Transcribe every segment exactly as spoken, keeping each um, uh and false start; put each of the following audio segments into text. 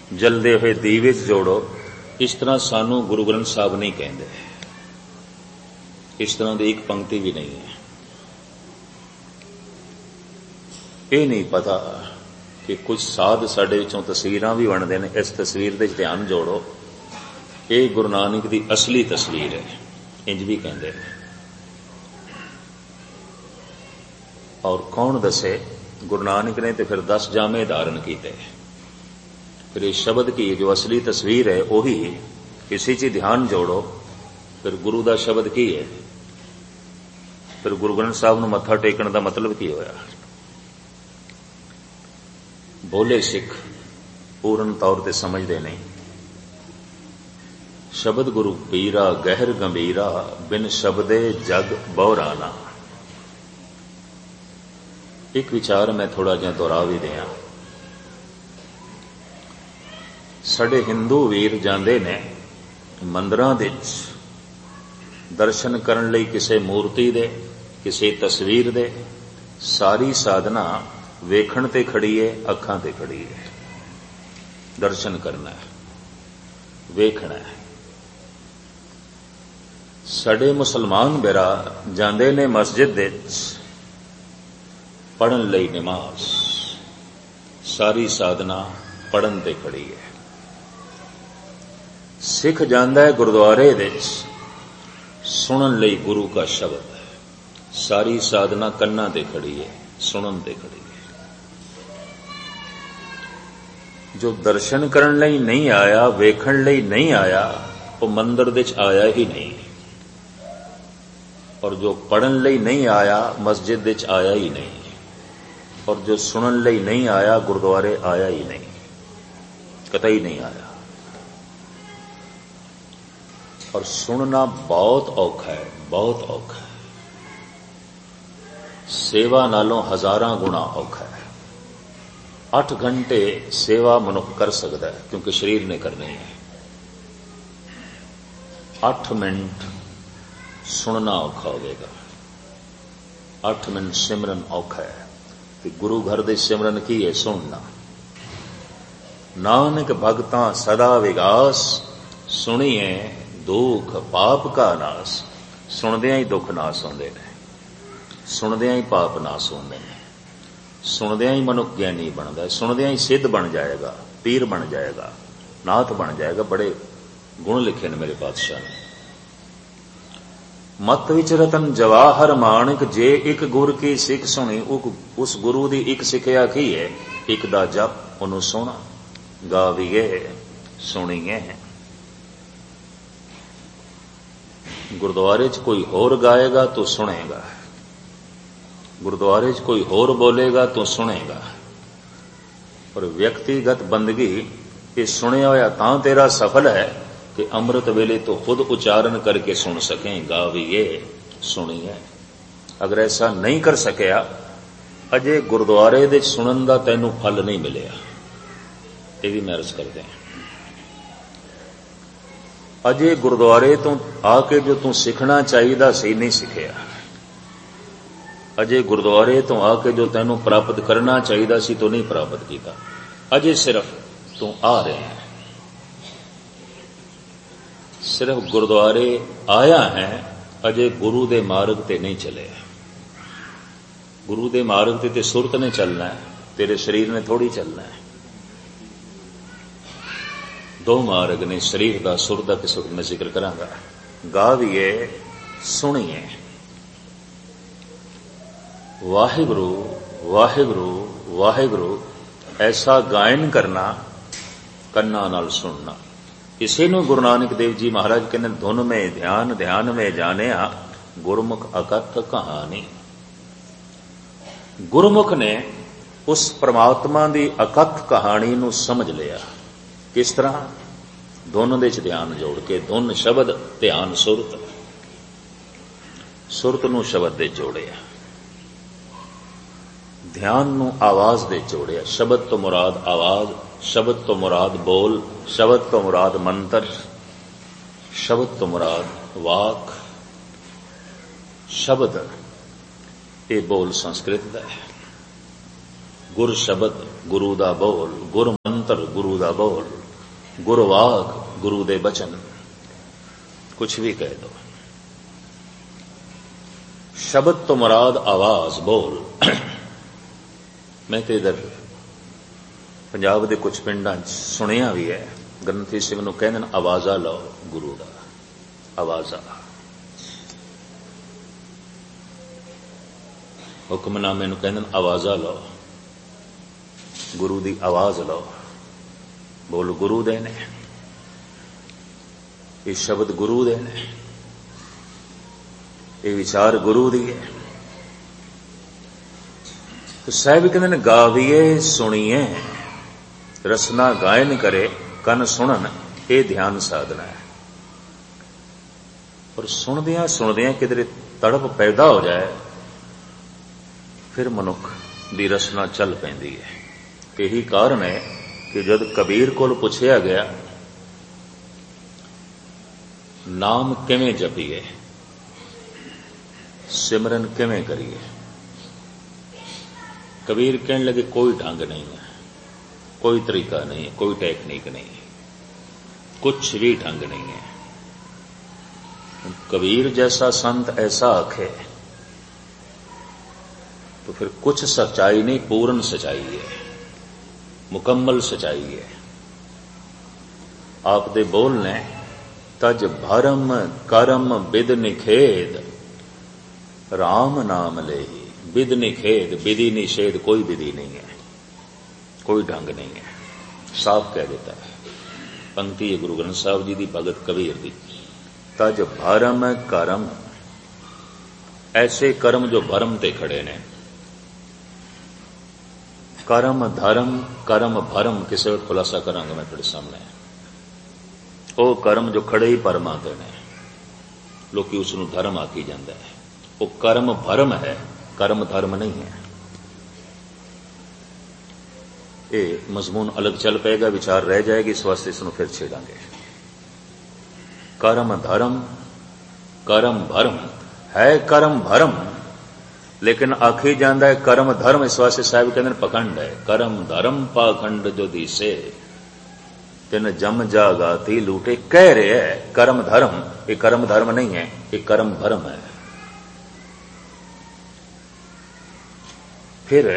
जलदे हुए दीवे च जोड़ो। इस तरह सानू गुरु ग्रंथ साहब नहीं कहते, इस तरह की एक पंक्ति भी नहीं है। ये नहीं पता कि कुछ साध साडे विचों तस्वीरां भी बनते हैं, इस तस्वीर दे ध्यान जोड़ो, ये गुरु नानक की असली तस्वीर है, इंज भी कहते हैं। और कौन दसे, गुरु नानक ने तो फिर दस जामे धारण किए। फिर इस शब्द की जो असली तस्वीर है वही, इसी च ध्यान जोड़ो। फिर गुरु का शब्द की है, फिर गुरु ग्रंथ साहब नूं मत्था टेकण का मतलब की होया। बोले सिख पूर्ण तौर पर समझते नहीं। शब्द गुरु पीरा गहर गंभीरा, बिन शब्दे जग बहुराना। एक विचार मैं थोड़ा जिहा दोहरा भी दिया। साडे हिंदू वीर जांदे ने मंदिरां दे दर्शन करन लई किसी मूर्ति दे, किसी तस्वीर दे। सारी साधना वेखण ते खड़ी है, अखां ते खड़ी है। दर्शन करना है, वेखना है। साडे मुसलमान बिरा जांदे ने मस्जिद दे पढ़न लई नमाज। सारी साधना पढ़न ते खड़ी है। सिख जांदा है गुरुद्वारे दे सुनन लई गुरु का शब्द। सारी साधना कन्नां ते खड़ी है, सुनन ते खड़ी है। जो दर्शन करन लई नहीं आया, वेखण लई नहीं आया, वो मंदिर दे आया ही नहीं। और जो पढ़न लई नहीं आया, मस्जिद दे आया ही नहीं। और जो सुनन लई नहीं आया, गुरुद्वारे आया ही नहीं, कतई नहीं आया। और सुनना बहुत औखा है, बहुत औखा है। सेवा नालों हजारां गुणा औखा है। अठ घंटे सेवा मनुख कर सकता है, क्योंकि शरीर ने करनी है। अठ मिनट सुनना औखा होगा। अठ मिनट सिमरन औखा है। कि गुरु घर दे सिमरन की है सुनना। नानक भगतां सदा विगास, सुनिए दुख पाप का नास। सुनदियां ही दुख नास होंदे ने, सुनदियां ही पाप नास होंदे ने, सुनदियां ही मनुख ज्ञानी बनता है, सुनदियां ही सिद्ध बन जाएगा, पीर बन जाएगा, नाथ बन जाएगा। बड़े गुण लिखे ने मेरे पातशाह ने। मत विच रतन जवाहर माणक, जे एक गुर की सिख सुनी। उस गुरु की एक सिखिया की है, एक दा जप उन्होंने सुना। गावीए सुनीए। गुरुद्वारे च कोई होर गाएगा तो सुनेगा, गुरुद्वारे च कोई होर बोलेगा तो सुनेगा। और व्यक्तिगत बंदगी ये सुनिया होया तां तेरा सफल है कि अमृत वेले तो खुद उच्चारण करके सुन सकें। गावीए सुनिए। अगर ऐसा नहीं कर सकिया, अजे गुरुद्वारे दे सुनन दा तैनू फल नहीं मिलिया। ये भी मैं अर्ज करते हैं। अजे गुरुद्वारे तो आके जो तू सीखना चाहिए सी नहीं सीखिया। अजे गुरुद्वारे तो आके जो तैनू प्राप्त करना चाहिए सी तो नहीं प्राप्त किया। अजे सिर्फ तू आ रहे हैं, सिर्फ गुरुद्वारे आया है, अजे गुरु दे मार्ग ते नहीं चले। गुरु दे मार्ग ते ते सुरत ने चलना है, तेरे शरीर ने थोड़ी चलना है। दो मार्ग ने, शरीर का, सुर का, किस वक्त मैं जिक्र करांगा। गावीए सुनिए। वाहिगुरु वाहिगुरु वाहिगुरु ऐसा गायन करना, कन्ना नाल सुनना। इसे नूं गुरु नानक देव जी महाराज कहते धुन में ध्यान, ध्यान में जानिया, गुरमुख अकथ कहानी। गुरमुख ने उस परमात्मा की अकथ कहानी नूं समझ लिया। किस तरह? धुन दे च ध्यान जोड़ के। धुन शब्द, ध्यान सुरत, सुरत नूं शब्द दे जोड़िया, ध्यान नूं आवाज दे जोड़िया। शब्द तो मुराद आवाज, शब्द तो मुराद बोल, शब्द तो मुराद मंत्र, शब्द तो मुराद वाक। शब्द ये बोल संस्कृत का है। गुर शब्द गुरु दा बोल, गुर मंत्र ਮੰਤਰ ਗੁਰੂ ਦਾ ਬੋਲ, ਗੁਰਵਾਕ ਗੁਰੂ ਦੇ ਬਚਨ, ਕੁਛ ਵੀ ਕਹਿ ਦੋ। ਸ਼ਬਦ ਤੋਂ ਮੁਰਾਦ ਆਵਾਜ਼ ਬੋਲ। ਮੈਂ ਤੇ ਇਧਰ ਪੰਜਾਬ ਦੇ ਕੁਝ ਪਿੰਡਾਂ 'ਚ ਸੁਣਿਆ ਵੀ ਹੈ, ਗ੍ਰੰਥੀ ਸਿੰਘ ਨੂੰ ਕਹਿੰਦੇ ਨੇ ਆਵਾਜ਼ਾ ਲਓ ਗੁਰੂ ਦਾ, ਆਵਾਜ਼ਾ। ਹੁਕਮਨਾਮੇ ਨੂੰ ਕਹਿੰਦੇ ਨੇ ਆਵਾਜ਼ਾ ਲਓ, ਗੁਰੂ ਦੀ ਆਵਾਜ਼ ਲਓ। ਬੋਲ ਗੁਰੂ ਦੇ ਨੇ, ਇਹ ਸ਼ਬਦ ਗੁਰੂ ਦੇ ਨੇ, ਇਹ ਵਿਚਾਰ ਗੁਰੂ ਦੀ ਹੈ। ਸਾਹਿਬ ਕਹਿੰਦੇ ਨੇ ਗਾਵੀਏ ਸੁਣੀਏ, ਰਸਨਾ ਗਾਇਨ ਕਰੇ, ਕੰਨ ਸੁਣਨ, ਇਹ ਧਿਆਨ ਸਾਧਨਾ ਹੈ। ਪਰ ਸੁਣਦਿਆਂ ਸੁਣਦਿਆਂ ਕਿਧਰੇ ਤੜਪ ਪੈਦਾ ਹੋ ਜਾਏ, ਫਿਰ ਮਨੁੱਖ ਦੀ ਰਸਨਾ ਚੱਲ ਪੈਂਦੀ ਹੈ। ਇਹੀ ਕਾਰਨ ਹੈ ਕਿ ਜਦ ਕਬੀਰ ਕੋਲ ਪੁੱਛਿਆ ਗਿਆ ਨਾਮ ਕਿਵੇਂ ਜਪੀਏ, ਸਿਮਰਨ ਕਿਵੇਂ ਕਰੀਏ, ਕਬੀਰ ਕਹਿਣ ਲੱਗੇ ਕੋਈ ਢੰਗ ਨਹੀਂ ਹੈ, ਕੋਈ ਤਰੀਕਾ ਨਹੀਂ ਹੈ, ਕੋਈ ਟੈਕਨੀਕ ਨਹੀਂ ਹੈ, कुछ भी ढंग नहीं है। कबीर जैसा संत ऐसा आखे तो फिर कुछ सच्चाई नहीं, पूर्ण सच्चाई है, मुकम्मल सच्चाई है। आप दे बोलने तज भरम करम बिद निखेद, राम नाम ले ही बिद निखेद, विधि निषेध कोई विधि नहीं है, कोई ढंग नहीं है, साफ कह देता है। पंक्ति है गुरु ग्रंथ साहब जी की, भगत कबीर की। तज भरम करम, ऐसे कर्म जो भरम ते खड़े ने, कर्म धर्म कर्म भरम, किसी वक्त खुलासा करांगा मैं तेरे सामने। वो कर्म जो खड़े ही भरमा ते ने, लोग उसनू धर्म आखी जाता है, वो कर्म भरम है, कर्म धर्म नहीं है। ये मजमून अलग चल पेगा, विचार रह जाएगी, इस वास्ते इसनू फिर छेड़ांगे। कर्म धर्म कर्म भरम है, कर्म भरम लेकिन आखी जाता है कर्म धर्म, इस वास्ते साहब कहते हैं पखंड है। कर्म धर्म पाखंड जो दिसे, तिन जम जागाती लूटे, कह रहे है कर्म धर्म, ये कर्म धर्म नहीं है, ये कर्म भरम है। फिर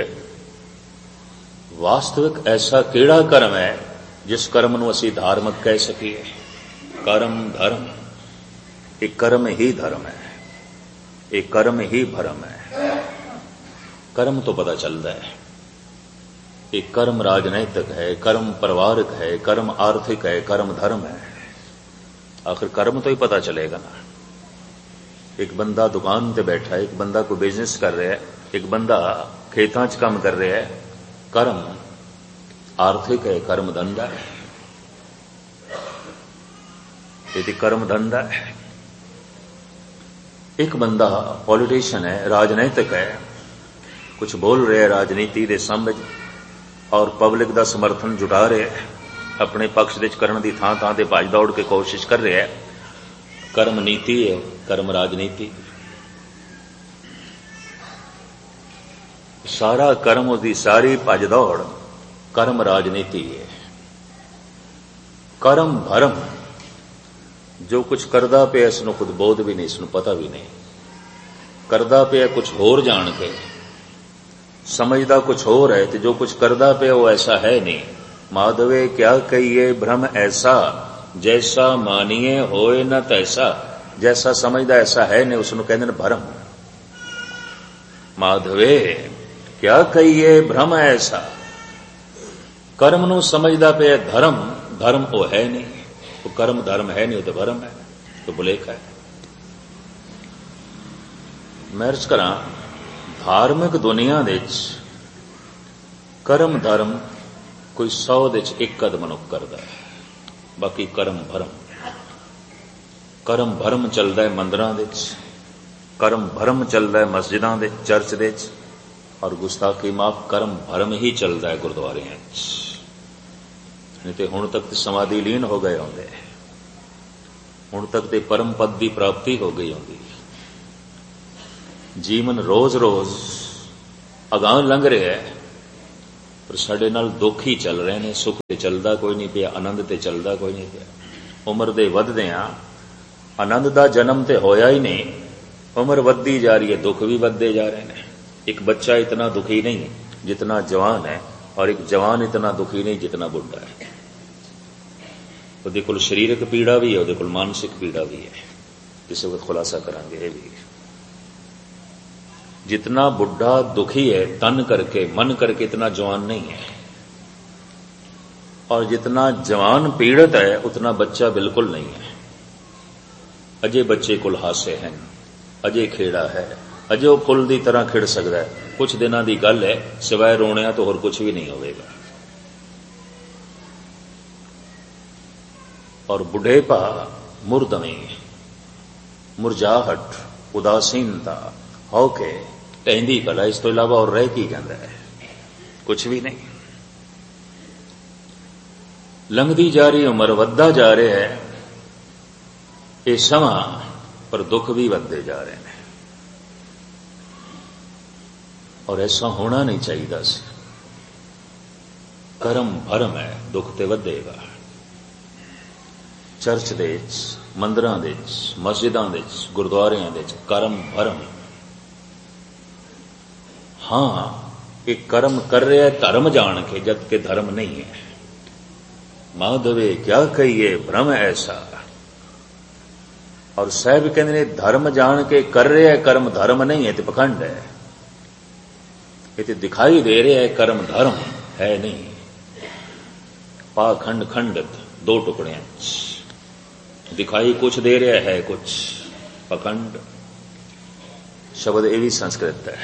वास्तविक ऐसा केड़ा कर्म है जिस कर्म नूं असीं धार्मिक कह सकीए? कर्म धर्म, ये कर्म ही धर्म है, ये कर्म ही भरम है। कर्म तो पता चलता है, ये कर्म राजनैतिक है, कर्म परिवारिक है, कर्म आर्थिक है, कर्म धर्म है। आखिर कर्म तो ही पता चलेगा ना। एक बंदा दुकान पे बैठा है, एक बंदा कोई बिजनेस कर रहा है, एक बंदा खेतां च काम कर रहा है, कर्म आर्थिक है, कर्म धंधा है, यदि कर्म धंधा है। एक बंदा पॉलिटिशियन है, राजनीतिक है, कुछ बोल रहे हैं राजनीति दे समझ और पब्लिक दा समर्थन जुटा रहे हैं, अपने पक्ष दे करन दी थां थां ते भज दौड़ के कोशिश कर रहे हैं। कर्म नीति है, कर्म राजनीति। सारा कर्म उसकी सारी भज दौड़ कर्म राजनीति है। कर्म भरम, जो कुछ करदा पे इसनूं खुद बोध भी नहीं, इसनूं पता भी नहीं, करदा पे कुछ होर जान के, समझदा कुछ होर है, तो जो कुछ करदा पे वो ऐसा है नहीं। माधवे क्या कहिए भ्रम ऐसा, जैसा मानिए होए न तैसा, जैसा समझदा ऐसा है नहीं, उसनूं कहंदे ने भरम। माधवे क्या कहिए भ्रम ऐसा, कर्म नूं समझदा पे धर्म, धर्म वो है नहीं, तो कर्म धर्म है नहीं, तो भरम है, तो बुलेख है। मैं अर्ज करा, धार्मिक दुनिया दे कर्म धर्म कोई सौ दे एक कद मनुख करदा है, बाकी कर्म भरम। कर्म भरम चलदा है मंदिरां दे, कर्म भरम चलदा है मस्जिदां दे, चर्च दे, और गुस्ताखी माफ कर्म भरम ही चलता है गुरुद्वारे। नहीं तो हुण तक तो समाधि लीन हो गए होंगे, हुण तक तो परम पद की प्राप्ति हो गई होंगी। जीवन रोज रोज अगां लंघ रहा है, पर साडे नाल दुख ही चल रहे हैं। सुख ते चलदा कोई नहीं पिया, आनंद ते चलदा कोई नहीं पिया। उम्र दे वधदिआं आनंद दा जन्म ते होया ही नहीं, उम्र वधदी जा रही है, दुख भी वधदे जा रहे हैं। एक बच्चा इतना दुखी नहीं जितना जवान है, और एक जवान इतना दुखी नहीं जितना बुढ़ा है। ਉਹਦੇ ਕੋਲ ਸਰੀਰਕ ਪੀੜਾ ਵੀ ਹੈ, ਉਹਦੇ ਕੋਲ ਮਾਨਸਿਕ ਪੀੜਾ ਵੀ ਹੈ। ਕਿਸੇ ਵਕਤ ਖੁਲਾਸਾ ਕਰਾਂਗੇ ਇਹ ਵੀ। जितना बुढ़ा दुखी है तन करके मन करके, इतना जवान नहीं है। और जितना जवान पीड़ित है उतना बच्चा बिल्कुल नहीं है। अजे बच्चे कोल हासे हैं, अजे खेड़ा है, अजे वो फुल की तरह खिड़ सकता है। कुछ दिनों की गल है, सिवाय रोने तो होर कुछ भी नहीं होगा। और बुढ़ेपा, मुरदमे, मुरझाहट, उदासीनता होके टहदी भला, इस तो इलावा और रह की कहता है? कुछ भी नहीं। लंघदी जा रही उम्र, वधदा जा रहा है ये समा, पर दुख भी वधदे जा रहे हैं। और ऐसा होना नहीं चाहिए सी। करम भरम है, दुख ते वधेगा। चर्च दे विच, मंदिरां दे विच, मस्जिदां दे विच, गुरुद्वारियां दे विच करम भरम। हाँ, एक कर्म कर रहा है धर्म जान के, जबकि धर्म नहीं है। माधवे क्या कहिए भ्रम ऐसा। और साहब कहते ने धर्म जान के कर रहा है कर्म, धर्म नहीं है तो पखंड है। ये तो दिखाई दे रहा है कर्म, धर्म है नहीं। पाखंड खंडित दो टुकड़े, दिखाई कुछ दे रहा है कुछ, पखंड शब्द ये भी संस्कृत है।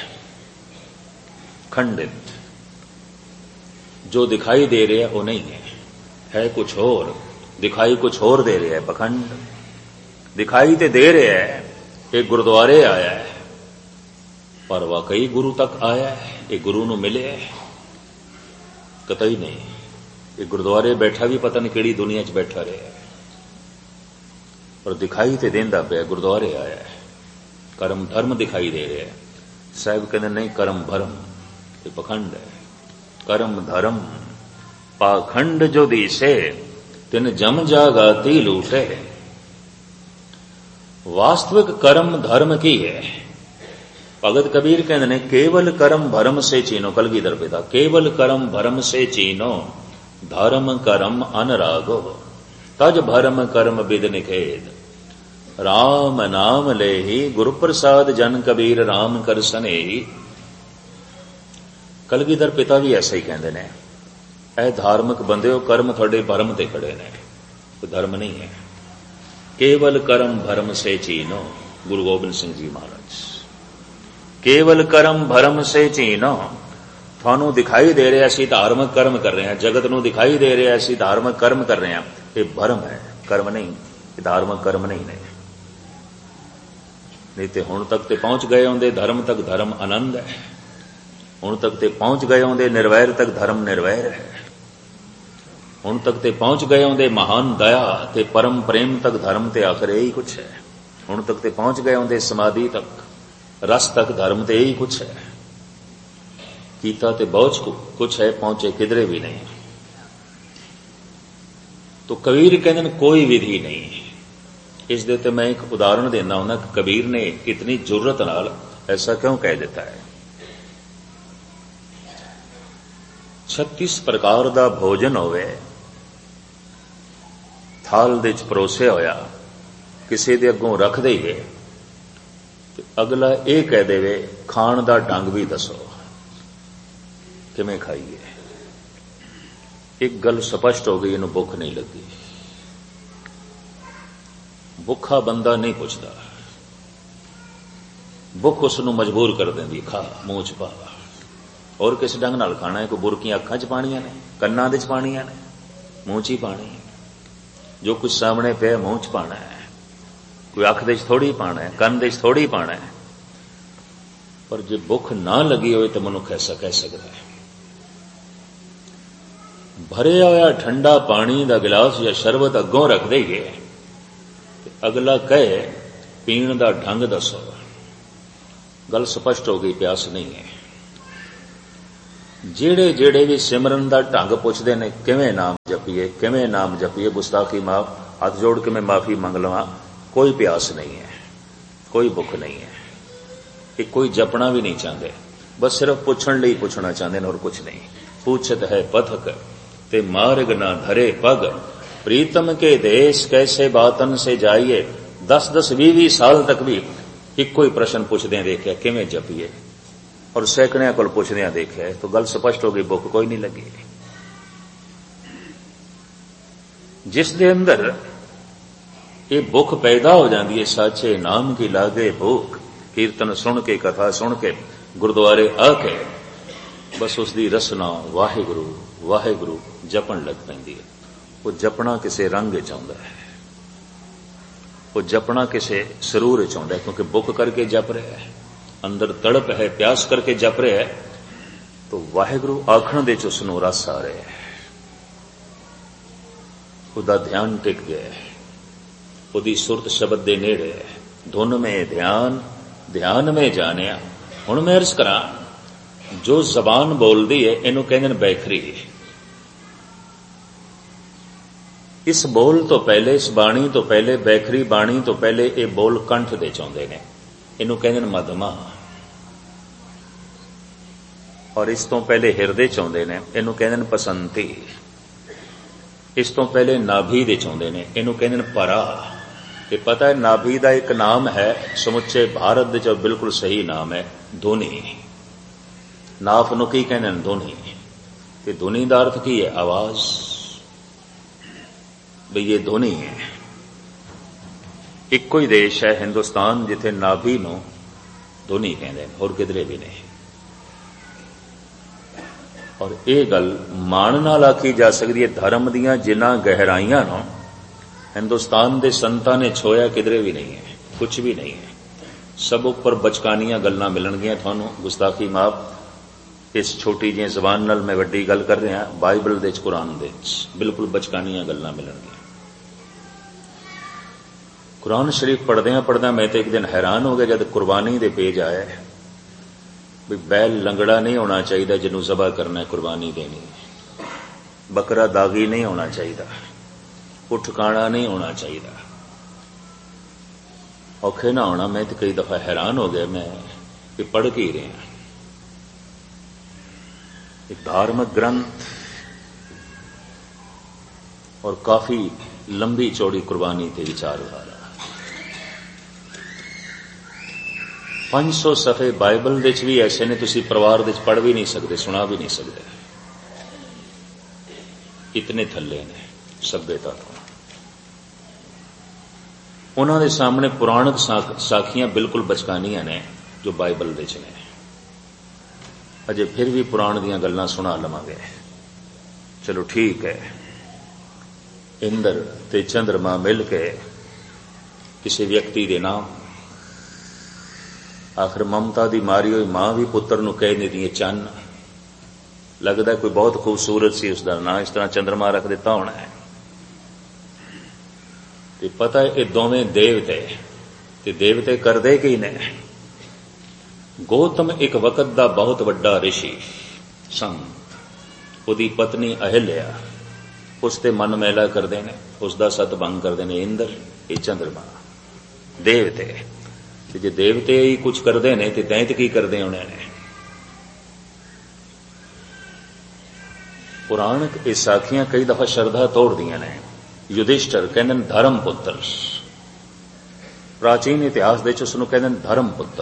खंडित, जो दिखाई दे रहा है वो नहीं है, है कुछ और, दिखाई कुछ और दे रहा है, पखंड। दिखाई तो दे रहा है एक गुरुद्वारे आया है, पर वाकई गुरु तक आया है, एक गुरु नूं मिले है? कतई नहीं। एक गुरुद्वारे बैठा भी पता नहीं किहड़ी दुनिया च बैठा रहा है, पर दिखाई तो देंदा पिया गुरुद्वारे आया है। कर्म धर्म दिखाई दे रहा है। साहब कहते नहीं, कर्म भरम ये पखंड है। कर्म धर्म पाखंड जो दिसे, तिन जम जागाती लूटे। वास्तविक कर्म धर्म की है। भगत कबीर कहते ने केवल कर्म भरम से चीनो, कलगीधर पिता, केवल कर्म भरम से चीनो, धर्म कर्म अनरागो, तज भरम कर्म बिद निखेद। राम नाम ले ही गुरु प्रसाद जन कबीर, राम कर सने ही। कलगीधर पिता भी ऐसा ही कहते हैं, ऐ धार्मिक बंदे हो, कर्म थोड़े भरम ते खड़े ने, कोई धर्म नहीं है। केवल कर्म भरम से चीनो, गुरु गोबिंद सिंह जी महाराज। केवल कर्म भरम से चीनो, थानू दिखाई दे रहा असी धार्मिक कर्म कर रहे हैं, जगत नू दिखाई दे रहा असी धार्मिक कर्म कर रहे हैं, ये भरम है, कर्म नहीं, ये धार्मिक कर्म नहीं ने। नहीं तो हुण तक ते पहुंच गए होंदे, धर्म तक धर्म आनंद है। हुण तक ते पहुंच गए होंदे, निर्वैर तक धर्म निर्वैर है। हुण तक ते पहुंच गए होंदे, महान दया ते परम प्रेम तक धर्म ते आखिर यही कुछ है। हुण तक ते पहुंच गए होंदे, समाधि तक, रस तक धर्म ते यही कुछ है। कीता ते बहुत कुछ है, पहुंचे किधरे भी नहीं। तो कबीर कहते कोई विधि नहीं। इस दे ते मैं एक उदाहरण देना हूं कि कबीर ने इतनी जुर्रत नाल ऐसा क्यों कह देता है। छत्तीस प्रकार दा भोजन होवे, थाल दे च परोसे होया, किसी दे अगों रख दईए, अगला ये कह देवे खाण दा ढंग भी दसो, किवें खाईए। एक गल स्पष्ट हो गई, इन्हूं भुख नहीं लगी। भुखा बंदा नहीं पुछदा, भुख उसनूं मजबूर कर देंदी, खा मूंह च पा। और किस ढंग नाल खाना है? कोई बुरकियां अखां च पाणियां ने, कन्नां दे च पाणियां ने, मूंह च ही पाणी। जो कुछ सामने पे मूंह च पाना है, कोई अख दे च थोड़ी पाना है, कन दे च थोड़ी पाना है। पर जे भुख ना लगी होए तो मनुख ऐसा कह सकता है। भरिया होया ठंडा पानी दा गिलास या शरबत अगों रख दईए, अगला कहे पीण दा ढंग दसो, गल स्पष्ट हो गई, प्यास नहीं है। ਜਿਹੜੇ ਜਿਹੜੇ ਵੀ ਸਿਮਰਨ ਦਾ ਢੰਗ ਪੁੱਛਦੇ ਨੇ, ਕਿਵੇਂ ਨਾਮ ਜਪੀਏ ਕਿਵੇਂ ਨਾਮ ਜਪੀਏ, ਗੁਸਤਾਖੀ ਮਾਫ, ਹੱਥ ਜੋੜ ਕੇ ਮੈਂ ਮਾਫੀ ਮੰਗ ਲਵਾਂ, ਕੋਈ ਪਿਆਸ ਨਹੀਂ ਹੈ, ਕੋਈ ਭੁੱਖ ਨਹੀਂ ਹੈ, ਇਹ ਕੋਈ ਜਪਣਾ ਵੀ ਨਹੀਂ ਚਾਹੁੰਦੇ, ਬਸ ਸਿਰਫ ਪੁੱਛਣ ਲਈ ਪੁੱਛਣਾ ਚਾਹੁੰਦੇ ਨੇ, ਔਰ ਕੁਛ ਨਹੀਂ। पूछत है पथक ते मार्ग ना धरे पग, प्रीतम के देश कैसे बातन से जाइए। दस दस भी भी साल तक भी इको ही प्रश्न पुछदे देखिए किवें जपीए, और सैकड़ियां कोल पुछदे देखिए, तो गल स्पष्ट हो गई, भुख कोई नहीं लगी। जिस दे अंदर ये भुख पैदा हो जाती है, साचे नाम की लागे भूख, कीर्तन सुन के कथा सुन के गुरुद्वारे आके बस उसकी रसना वाहिगुरु वाहिगुरु जपन लग पैंदी है। वो जपना किसी रंग चाहता है, वो जपना किसी सरूर चाहता है, क्योंकि भुख करके जप रहा है, अंदर तड़प है, प्यास करके जप रहा है, तो वाहिगुरु आखण दे च उसनूं रस आ रहा है, उदा ध्यान टिक गया है, उदी सुरत शब्द दे नेड़े है। धुन में ध्यान ध्यान में जानिया। हुण मैं अर्ज करा, जो जबान बोलती है इनू कहते हैं बैखरी। इस बोल तो पहले, इस बाणी तो पहले, बैखरी बाणी तो पहले ये बोल कंठ दे चाहते हैं, इनू कहते हैं मधमा। और इस तो पहले हिरदे चाहते हैं, इनू कहते हैं पसंती। इस तो पहले नाभि दे चाहते हैं, इनू कहते हैं परा। ये पता है नाभि का एक नाम है समुचे भारत दे च बिल्कुल सही नाम है धुनी। नाफ नूं की कहते हैं धुनी, ते धुनी का अर्थ की है आवाज, भी ये धुनी है। इको ही देश है हिंदुस्तान जिथे नाभि नूं धुनी कहते हैं, और किधरे भी नहीं। और ये गल मान नाल आखी जा सकती है, धर्म दीयां जिन्हां गहराइयां नूं हिंदुस्तान दे संतां ने छोया किधरे भी नहीं है, कुछ भी नहीं है। सब उपर बचकानियां गल्लां मिलणगियां तुहानूं, गुस्ताखी माफ। इस छोटी जी जबान नाल मैं वड्डी गल कर रहा, बाइबल दे च कुरान दे च बिल्कुल बचकानियां गल्लां मिलणगियां। कुरान शरीफ पढ़दियां पढ़दियां मैं तो एक दिन हैरान हो गया जब कुर्बानी दे पेज आया भी बैल लंगड़ा नहीं होना चाहिए जिन्हों ज़बह करना है, कुर्बानी देनी, बकरा दागी नहीं होना चाहिए, उठ काणा नहीं होना चाहिए, औखे ना होना। मैं तो कई दफा हैरान हो गया, मैं कि पढ़ के ही रहा। एक धार्मिक ग्रंथ और काफी लंबी चौड़ी कुर्बानी ते विचारधारा, पांच सौ सफ़े बाइबल दे भी ऐसे ने तुसी परिवार दे पढ़ भी नहीं सकते, सुना भी नहीं सकते, इतने थल्ले ने सभ्यता तो। उन्होंने दे सामने पुराणक साखियां बिल्कुल बचकानियां ने जो बाइबल दे ने। अजे फिर भी पुराण दियां गल्लां सुना लवांगे, चलो ठीक है। इंद्र ते चंद्रमा मिल के किसी व्यक्ति के नाम, आखिर ममता दी मारी हुई मां भी पुत्र नूं कह देती है चन्न, लगता कोई बहुत खूबसूरत सी उसका नाम, इस तरह चंद्रमा रख दिता होना है। ते पता है ये दोवें देवते, ते देवते करदे की ने। गौतम एक वक्त दा बहुत वड्डा ऋषि संत, उहदी पत्नी अहिल्या उसते मन मैला करदे ने, उसका सतभंग करदे ने इंद्र ये चंद्रमा देवते। ते जे देवते ही कुछ करदे ने ते दैत की करदे होने ने। पुराणक ये साखियां कई दफा श्रद्धा तोड़ दियां ने। युधिष्ठिर कहते हैं धर्म पुत्र, प्राचीन इतिहास दे उसनूं कहते हैं धर्म पुत्र,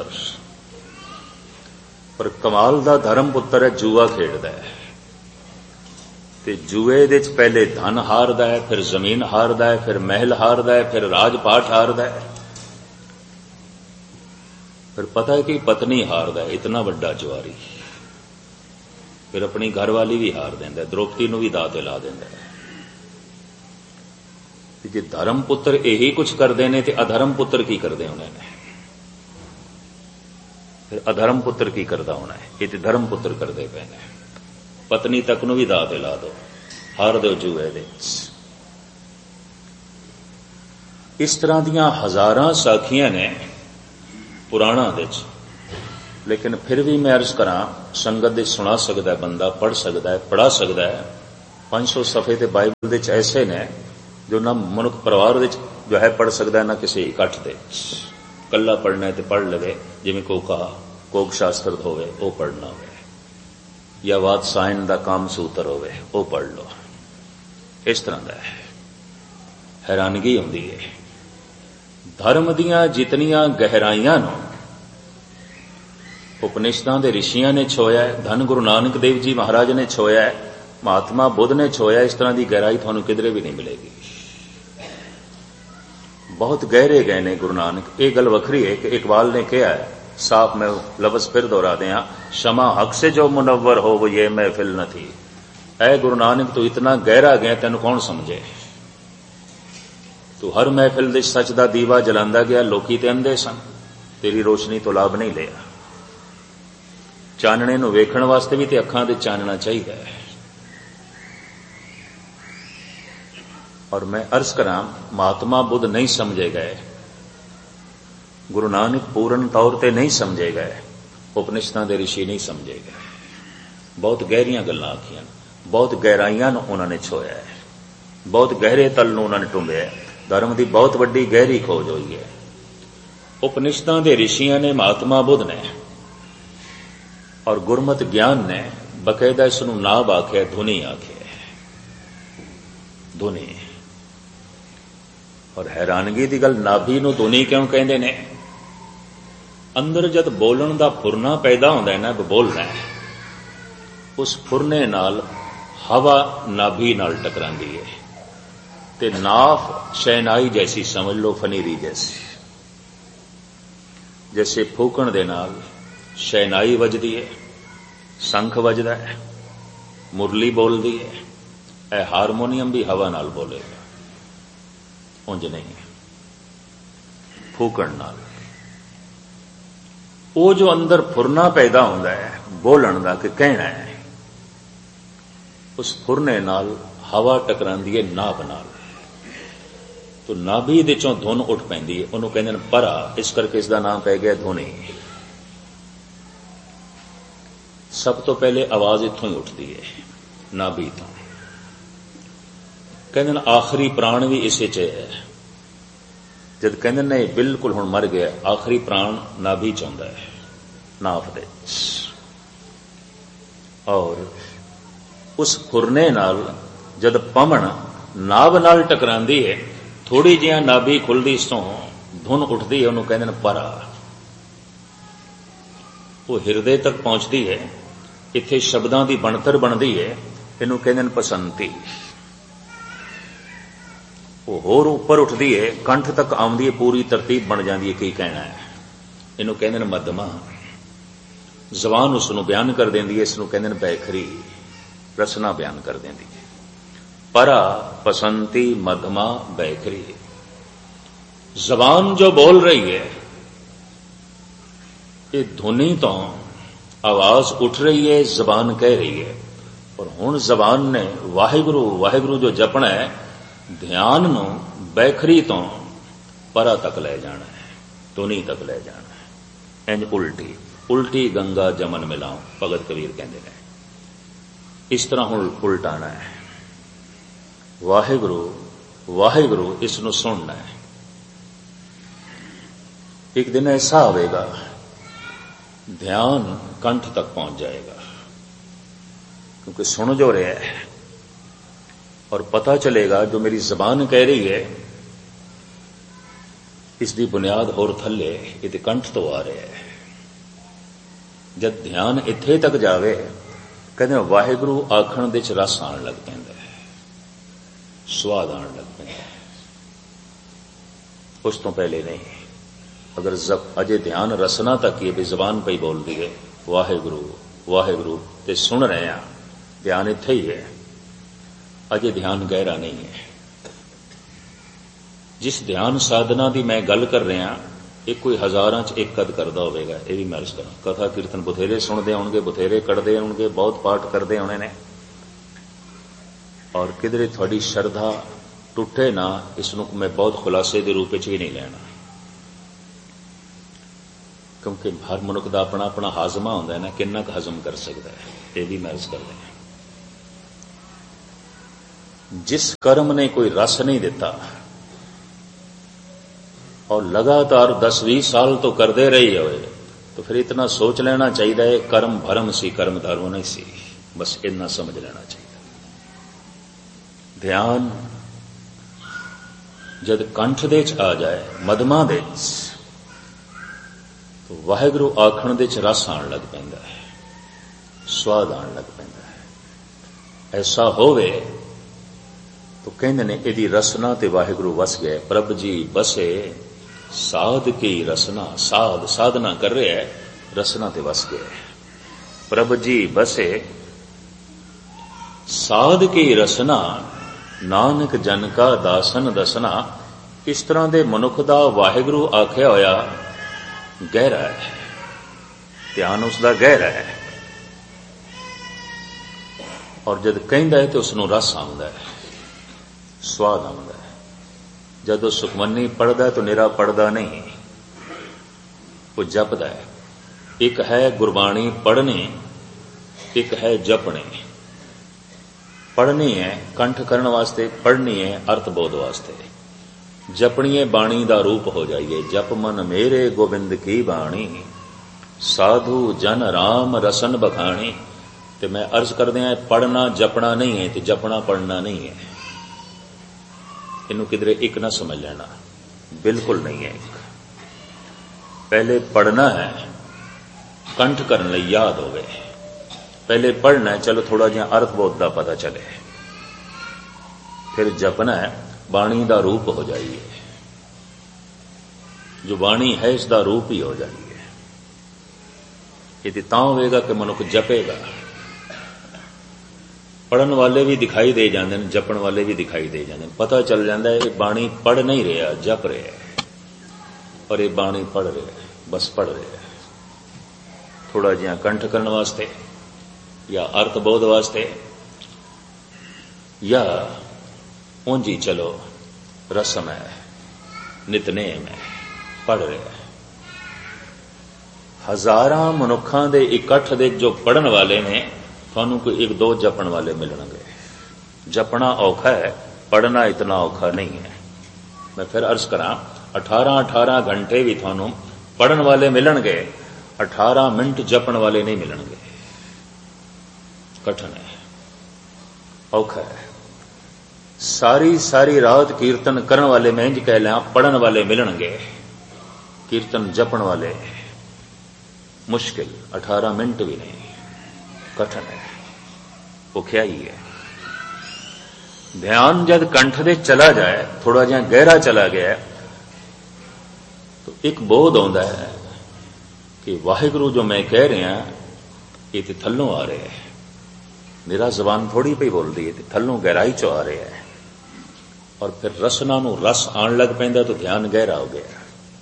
पर कमाल दा धर्म पुत्र है जुआ खेडदा है। ते जुए दे पहले धन हारदा है, फिर जमीन हारदा है, फिर महल हारदा है, फिर राजपाट हारदा है, फिर पता है कि पत्नी हारदा है, इतना बड़ा जुआरी, फिर अपनी घरवाली भी हार देंदा है, द्रौपदी नूं भी दाते ला देंदा है। जे धर्म पुत्र यही कुछ करते हैं तो अधर्म पुत्र की करते होने ने, फिर अधर्म पुत्र की करता होना है। ये तो धर्म पुत्र करते पे ने, पत्नी तक नूं भी दाते ला दो, हार दो जुए दे। इस तरह दियां हजारां साखियां ने पुराणा दे, लेकिन फिर भी मैं अर्ज करा, संगत दे सुना सकता है बंदा, पढ़ सकता है, पढ़ा सकता है। पांच सौ सफ़े ते बाइबल दे ऐसे ने जो ना मनुख परिवार दे जो है पढ़ सकता है, ना किसी इकट्ठ दे। कला पढ़ना है तो पढ़ लवे, जिवें कोका कोक शास्त्र होवे वो पढ़ना होवे, या वाद सायन दा काम सूत्र होवे वो पढ़ लो। इस तरह का है। हैरानगी आउंदी है। धर्म दीयां जितनियां गहराइयां नूं उपनिषदां दे ऋषियां ने छोया है, धन गुरु नानक देव जी महाराज ने छोया है, महात्मा बुद्ध ने छोया, इस तरह की गहराई थानू किधरे भी नहीं मिलेगी। बहुत गहरे गए ने गुरु नानक। एक गल वखरी है कि इकबाल ने कहा है, साफ मैं लफ्ज फिर दोहरा दिया, शमा हक से जो मुनव्वर हो वो ये महफिल न थी। ऐ गुरु नानक तू इतना गहरा गया, तेन कौन समझे। तू हर महफिल दे सच दा दीवा जलांदा गया, लोकी ते अंधे सन, तेरी रोशनी तो लाभ नहीं लिया। चानने नूं वेखण वास्ते भी ते अखां दे चानना चाहिए। और मैं अर्ज करा, महात्मा बुद्ध नहीं समझे गए, गुरु नानक पूर्ण तौर ते नहीं समझे गए, उपनिषदां दे ऋषि नहीं समझे गए। बहुत गहरियां गल्लां आखियां, बहुत गहराइयां नूं उन्होंने छोया है, बहुत गहरे तल नूं उन्होंने टुंबिया है। धर्म की बहुत वड्डी गहरी खोज हुई है। उपनिषदां दे ऋषियां ने, महात्मा बुद्ध ने और गुरमत ज्ञान ने बकायदा इसनूं नाभ आख्या, धुनी आख्या, धुनी। और हैरानगी की गल, नाभि नूं धुनी क्यों कहंदे ने? अंदर जद बोलण दा फुरना पैदा होंदा है ना, बोलना है, उस फुरने नाल हवा नाभि नाल टकरांदी है ते नाफ शहनाई जैसी समझ लो, फनीरी जैसी। जैसे फूकण दे नाल शहनाई वजदी है, शंख वजदा है, मुरली बोलदी है, ए हारमोनीयम भी हवा नाल बोलेगा, उंज नहीं फूकण नाल। वो जो अंदर फुरना पैदा होंदा है बोलण दा कि कहना है, उस फुरने नाल हवा टकरांदी है नाभ नाल, तो नाभि दे चों धुन उठ पैंदी है, उन्होंने कहंदे ने परा, इस करके इसका नाम पै गया धुनी। सब तो पहले आवाज इत्थों ही उठती है, नाभि तो। कहंदे ने आखिरी प्राण भी इसे च है। जद कहंदे ने बिल्कुल हुण मर गया, आखिरी प्राण नाभि च हुंदा है, नाभ दे। और उस फुरने नाल जद पमण नाभ नाल टकरांदी है, थोड़ी जिहा नाभि खुलदी, इसों धुन उठदी है, उन्होंने कहंदे ने परा। वो हिरदे तक पहुंचती है, इत्थे शब्दां दी बनतर बनदी है, इनू कहंदे ने पसंती। वो होर उपर उठदी है, कंठ तक आउंदी है, पूरी तरतीब बन जाती है की कहना है, इनू कहंदे ने मध्यमा। जबान उसनू बयान कर देंदी है, इसनू कहंदे ने बैखरी, रसना बयान कर देंदी है। परा, पसंती, मध्यमा, बैखरी। जबान जो बोल रही है, ये धुनी तो आवाज उठ रही है, जबान कह रही है। और हुण जबान ने वाहिगुरु वाहिगुरु जो जपना है, ध्यान नूं बैखरी तो परा तक ले जाना है, धुनी तक ले जाना है। इंज उल्टी उल्टी गंगा जमन मिलाऊं, भगत कबीर कहते हैं। इस तरह हुण उल्टाना है। वाहिगुरु वाहिगुरु इसनूं सुनना है। एक दिन ऐसा आवेगा, ध्यान कंठ तक पहुंच जाएगा, क्योंकि सुन जो रहा है और पता चलेगा जो मेरी जबान कह रही है, इसकी बुनियाद होर थले, ये कंठ तो आ रहा है। जब ध्यान इत्थे तक जावे, कहते वाहिगुरु आखण दे च रस आण लग पैंदा है, स्वाद आण लग पैंदा है। उस तो पहले नहीं। अगर जब अजे ध्यान रसना तक ही भी जबान पे ही बोलती है वाहिगुरु वाहिगुरु ते सुन रहे हैं, ध्यान इत्थे ही है, अजे ध्यान गहरा नहीं है। जिस ध्यान साधना की मैं गल कर रहा, एक कोई हजारां च एक कद करता होगा, यह भी मैं अर्ज करा। कथा कीर्तन बथेरे सुनते होंगे, बथेरे कढ़ते होंगे, बहुत पाठ करते होने ने, और किधरे थोड़ी श्रद्धा टुटे ना, इसनों मैं बहुत खुलासे के रूप में भी नहीं लेना। क्योंकि हर मनुख का अपना अपना हाजमा होंदा है ना, किन्ना क हजम कर सकता है, ये भी महसूस करते हैं। जिस कर्म ने कोई रस नहीं दिता और लगातार दस बीस साल तो करते रही होए, तो फिर इतना सोच लेना चाहिए कर्म भरम सी, कर्म धर्म नहीं सी, बस इतना समझ लेना चाहिए। ध्यान जद कंठ दे च आ जाए, मधमा दे तो वाहिगुरु आखण दे च रस आण लग पैंदा है, स्वाद आण लग पैंदा है। ऐसा होवे तो कहंदे ने इहदी रसना ते वाहिगुरु वस गए। प्रभ जी बसे साध की रसना, साध साधना कर रहे है, रसना ते वस गए। प्रभ जी बसे साध की रसना, नानक जन का दासन दसना। इस तरह दे मनुख दा वाहिगुरु आख्या होया गहरा है, ध्यान उसका गहरा है, और जद कहंदा है तो उसनूं रस आउंदा है, स्वाद आउंदा है। जदों सुखमनी पढ़दा तो निरा पढ़दा नहीं, वो जपदा है। एक है गुरबाणी पढ़नी, एक है जपनी। पढ़नी है कंठ करने वास्ते, पढ़नी है अर्थबोध वास्ते। जपणीए बाणी दा रूप हो जाइए, जप मन मेरे गोविंद की बाणी, साधु जन राम रसन बखाणी। ते मैं अर्ज करदे हैं, पढ़ना जपना नहीं है, ते जपना पढ़ना नहीं है। इनू किधरे एक ना समझ लेना, बिल्कुल नहीं है एक। पहले पढ़ना है कंठ करने लई याद हो गए, पहले पढ़ना है चलो थोड़ा जिहा अर्थबोध दा पता चले, फिर जपना है बाणी दा रूप हो जाइए, जो बाणी है इसका रूप ही हो जाइए। ये तां होवेगा कि मनुख जपेगा। पढ़न वाले भी दिखाई दे जाते हैं, जपण वाले भी दिखाई दे जाते हैं। पता चल जाता है ये बाणी पढ़ नहीं रहा, जप रहा है, और ये बाणी पढ़ रहा है, बस पढ़ रहा है। थोड़ा जिहा कंठ करने वास्ते या अर्थबोध वास्ते, या ऊंजी चलो रस्म है, नितनेम है, पढ़ रहा है। हजारां मनुखां दे इकट्ठ दे जो पढ़न वाले ने, थानू कोई एक दो जपण वाले मिलणगे। जपना औखा है, पढ़ना इतना औखा नहीं है। मैं फिर अर्ज करा, अठारह अठारह घंटे भी थानू पढ़न वाले मिलणगे, अठारह मिनट जपण वाले नहीं मिलणगे। कठिन है, औखा है। सारी सारी रात कीर्तन करन वाले मैं इंज कह लिया, पढ़न वाले मिलणगे, कीर्तन जपण वाले मुश्किल, अठारह मिनट भी नहीं, कठिन है, भुखिया ही है। ध्यान जब कंठ दे चला जाए, थोड़ा जिहा गहरा चला गया, तो एक बोध आउंदा है कि वाहिगुरु जो मैं कह रहा ये तो थल्लों आ रहे है, मेरा जबान थोड़ी पई बोलदी है, थल्लों गहराई चो आ रहा है। और फिर रसना नूं रस आण लग पैंदा तो ध्यान गहरा हो गया।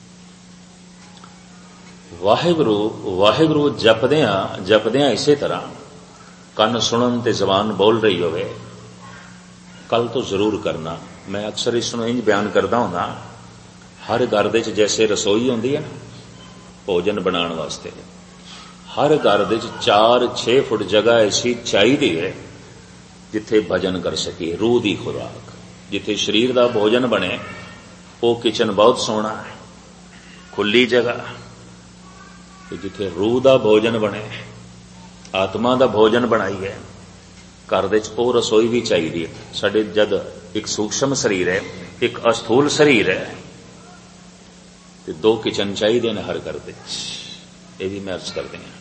वाहिगुरु वाहिगुरु जपदियां जपदियां इसे तरह कन सुनन ते जबान बोल रही होवे, कल तो जरूर करना। मैं अक्सर इसनूं इंज बयान करदा हुंदा, हर घर दे च जैसे रसोई होंदी है ना भोजन बनाने वास्ते, हर घर दे च चार छे फुट जगह ऐसी चाहिदी है जिथे भजन कर सके, रूह दी खुराक। जिथे शरीर दा भोजन बने वो किचन बहुत सोहना है, खुली जगह। जिथे रूह दा भोजन बने, आत्मा दा भोजन बनाइए, घर दे च वो रसोई भी चाहिए। साडे जद एक सूक्ष्म शरीर है, एक अस्थूल शरीर है, ते दो किचन चाहिए ने हर घर दे। ये भी मैं अर्ज करते हैं,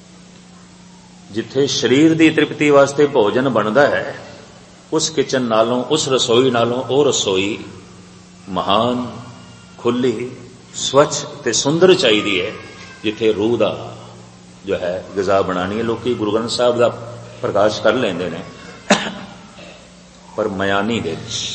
जिथे शरीर की तृप्ति वास्ते भोजन बनता है, उस किचन नालों, उस रसोई नालों वो रसोई महान, खुली, स्वच्छ ते सुंदर चाहिए है, जिथे रूह दा जो है गजा बनानी है। लोग गुरु ग्रंथ साहब का प्रकाश कर लेंदे ने, पर मयानी दे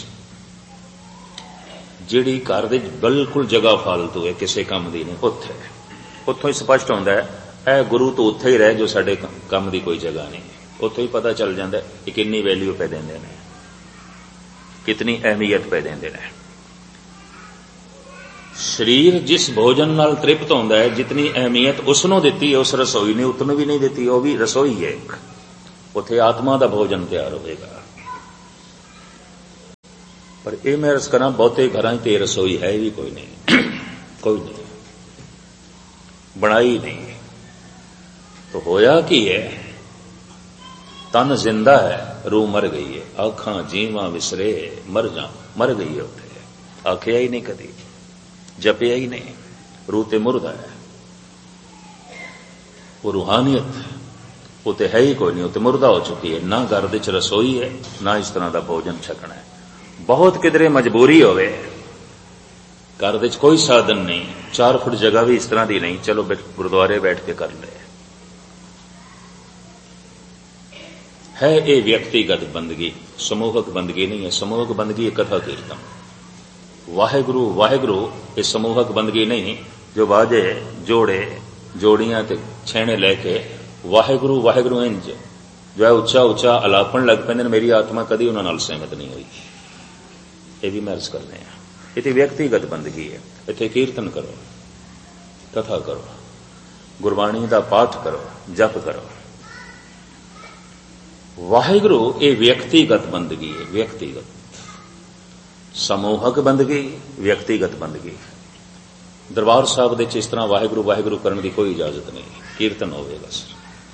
जिहड़ी घर दे बिल्कुल जगह फालतू है, किसी काम दी नहीं, उत्थे उत्थों ही स्पष्ट होंदा है, ए गुरु तो उत्थे ही रह जो साडे काम दी कोई जगह नहीं। उत्थों ही पता चल जाता है कि कितनी वैल्यू पे देंदे ने, कितनी अहमियत पे देंदे ने। शरीर जिस भोजन नाल तृप्त होंदा है, जितनी अहमियत उसनों दिती है उस रसोई ने उतनी भी नहीं दिती। वह भी रसोई है, उत्थे आत्मा का भोजन तैयार होगा। पर यह मैं अर्ज करा, बहुते घर ते रसोई है भी कोई नहीं, कोई नहीं, बनाई नहीं। तो होया की है, तन जिंदा है, रूह मर गई है। आखां जीवा विसरे मर जा, मर गई है। उठे आखिया ही नहीं, कदी जपिया ही नहीं, रूह ते मुर्दा है। वो रूहानियत वो तो है ही कोई नहीं, वो तो मुर्दा हो चुकी है। ना घर विच रसोई है, ना इस तरह का भोजन छकना है। बहुत किधरे मजबूरी होवे, घर विच कोई साधन नहीं, चार फुट जगह भी इस तरह की नहीं, चलो गुरुद्वारे बैठ के कर ले, है ये व्यक्तिगत बंदगी, समूहक बंदगी नहीं है। समूहक बंदगी कथा कीर्तन, वाहेगुरु वाहेगुरु ये समूहक बंदगी नहीं, जो बाजे जोड़े जोड़ियां ते छेने लेके वाहेगुरु वाहेगुरु इंज जो है उच्चा उच्चा अलापन लग पैंदे। मेरी आत्मा कदी उन्हां नाल सहमत नहीं हुई। ये भी मैं अर्ज करने हैं, ये व्यक्तिगत बंदगी है। इत्थे कीर्तन करो, कथा करो, गुरबाणी का पाठ करो, जप करो। वाहेगुरु ये व्यक्तिगत बंदगी है, व्यक्तिगत। समूहक बंदगी, व्यक्तिगत बंदगी। दरबार साहब दे इस तरह वाहेगुरु वाहेगुरु करने की कोई इजाजत नहीं, कीर्तन होगा सिर्फ।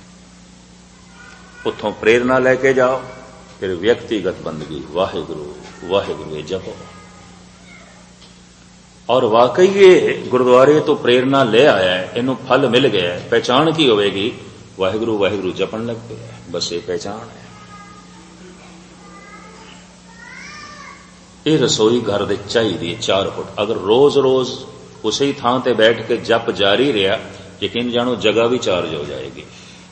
उतों प्रेरणा लेके जाओ, फिर व्यक्तिगत बंदगी, वाहेगुरु वाहेगुरु जपो। और वाकई ये गुरुद्वारे तो प्रेरणा ले आया है, इनू फल मिल गया है। पहचान की होगी, वाहेगुरु वाहेगुरु जपन लग गया, बस ये पहचान है। ये रसोई घर दे चाहिए चार फुट। अगर रोज रोज उसी थां ते बैठ के जप जारी रहा, यकीन जानो जगह भी चार्ज हो जाएगी।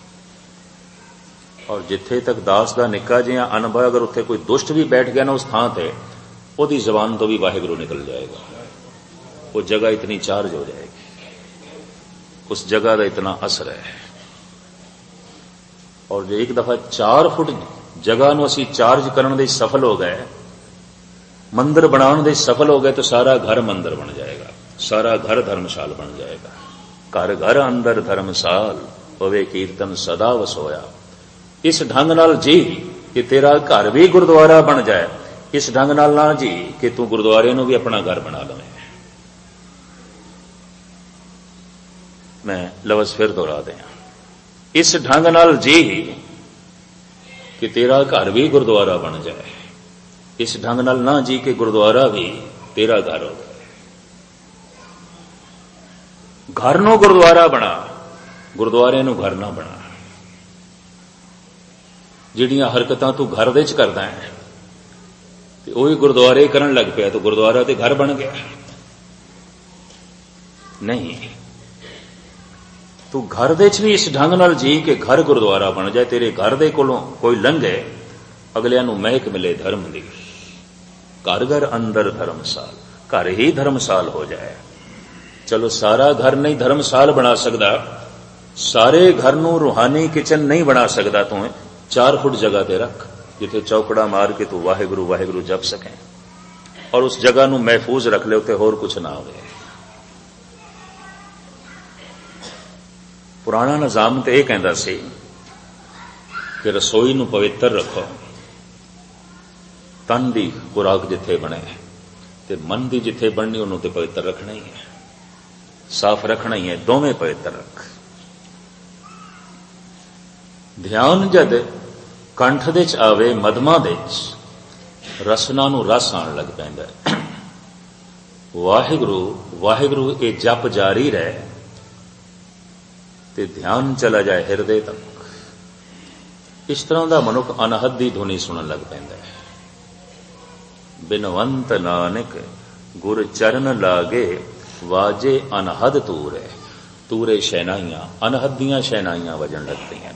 और जिथे तक दास का निक्का जिहा अनुभव, अगर उत्थे कोई दुष्ट भी बैठ गया ना उस थां ते, ओदी जबान तो भी वाहेगुरु निकल जाएगा। वो जगह इतनी चार्ज हो जाएगी, उस जगह का इतना असर है। और जो एक दफा चार फुट जगह नूं असीं चार्ज करने दे सफल हो गए, मंदिर बनाने दे सफल हो गए, तो सारा घर मंदिर बन जाएगा, सारा घर धर्मशाल बन जाएगा। घर घर अंदर धर्मशाल होवे कीर्तन सदा वसोया। इस ढंग नाल जी कि तेरा घर भी गुरुद्वारा बन जाए, इस ढंग नाल ना जी कि तू गुरुद्वारे नूं भी अपना घर बना लवे। मैं लफ्ज़ फिर दोहरा दें, इस ढंग नाल जी कि तेरा घर भी गुरुद्वारा बन जाए, इस ढंग नाल ना जी के गुरुद्वारा भी तेरा घर हो। घर नूं गुरुद्वारा बना, गुरुद्वारे नूं घर ना बना। जिहड़ियां हरकतां तू घर दे च करदा है ते ओही गुरुद्वारे करन लग पिया, तो गुरुद्वारा ते घर बन गया नहीं। तू घर दे च भी इस ढंग नाल जी के घर गुरुद्वारा बन जाए। तेरे घर दे कोलों कोई लंघे, अगलियां नूं महक मिले धर्म दी। घर घर अंदर धर्मसाल, घर ही धर्मसाल हो जाए। चलो सारा घर नहीं धर्मसाल बना सकता, सारे घर नूं रूहानी किचन नहीं बना सकता, तू चार फुट जगह ते रख जिथे चौकड़ा मार के तू वाहेगुरु वाहेगुरु जप सके, और उस जगह नूं महफूज रख ले, उत्ते होर कुछ ना होवे। पुराना निजाम तो यह कहता सी कि रसोई नूं पवित्र रखो, तन की खुराक जिथे बने ते मन की जिथे बननी उन्होंने तो पवित्र रखना ही है, साफ रखना ही है, दोवें पवित्र रख। ध्यान जद कंठ दे च आवे, मधमा दे च रसना नूं रस आण लग पैंदा है। वाहिगुरु वाहिगुरु ये जप जारी रहे ते ध्यान चला जाए हिरदे तक। इस तरह का मनुख अनहद दी धुनी सुनन लग पैंदा है। बिनवंत नानक गुर चरण लागे, वाजे अनहद तूरे। तूरे शहनाइयां, अनहद दियां शहनाइयां वजन लग पईयां।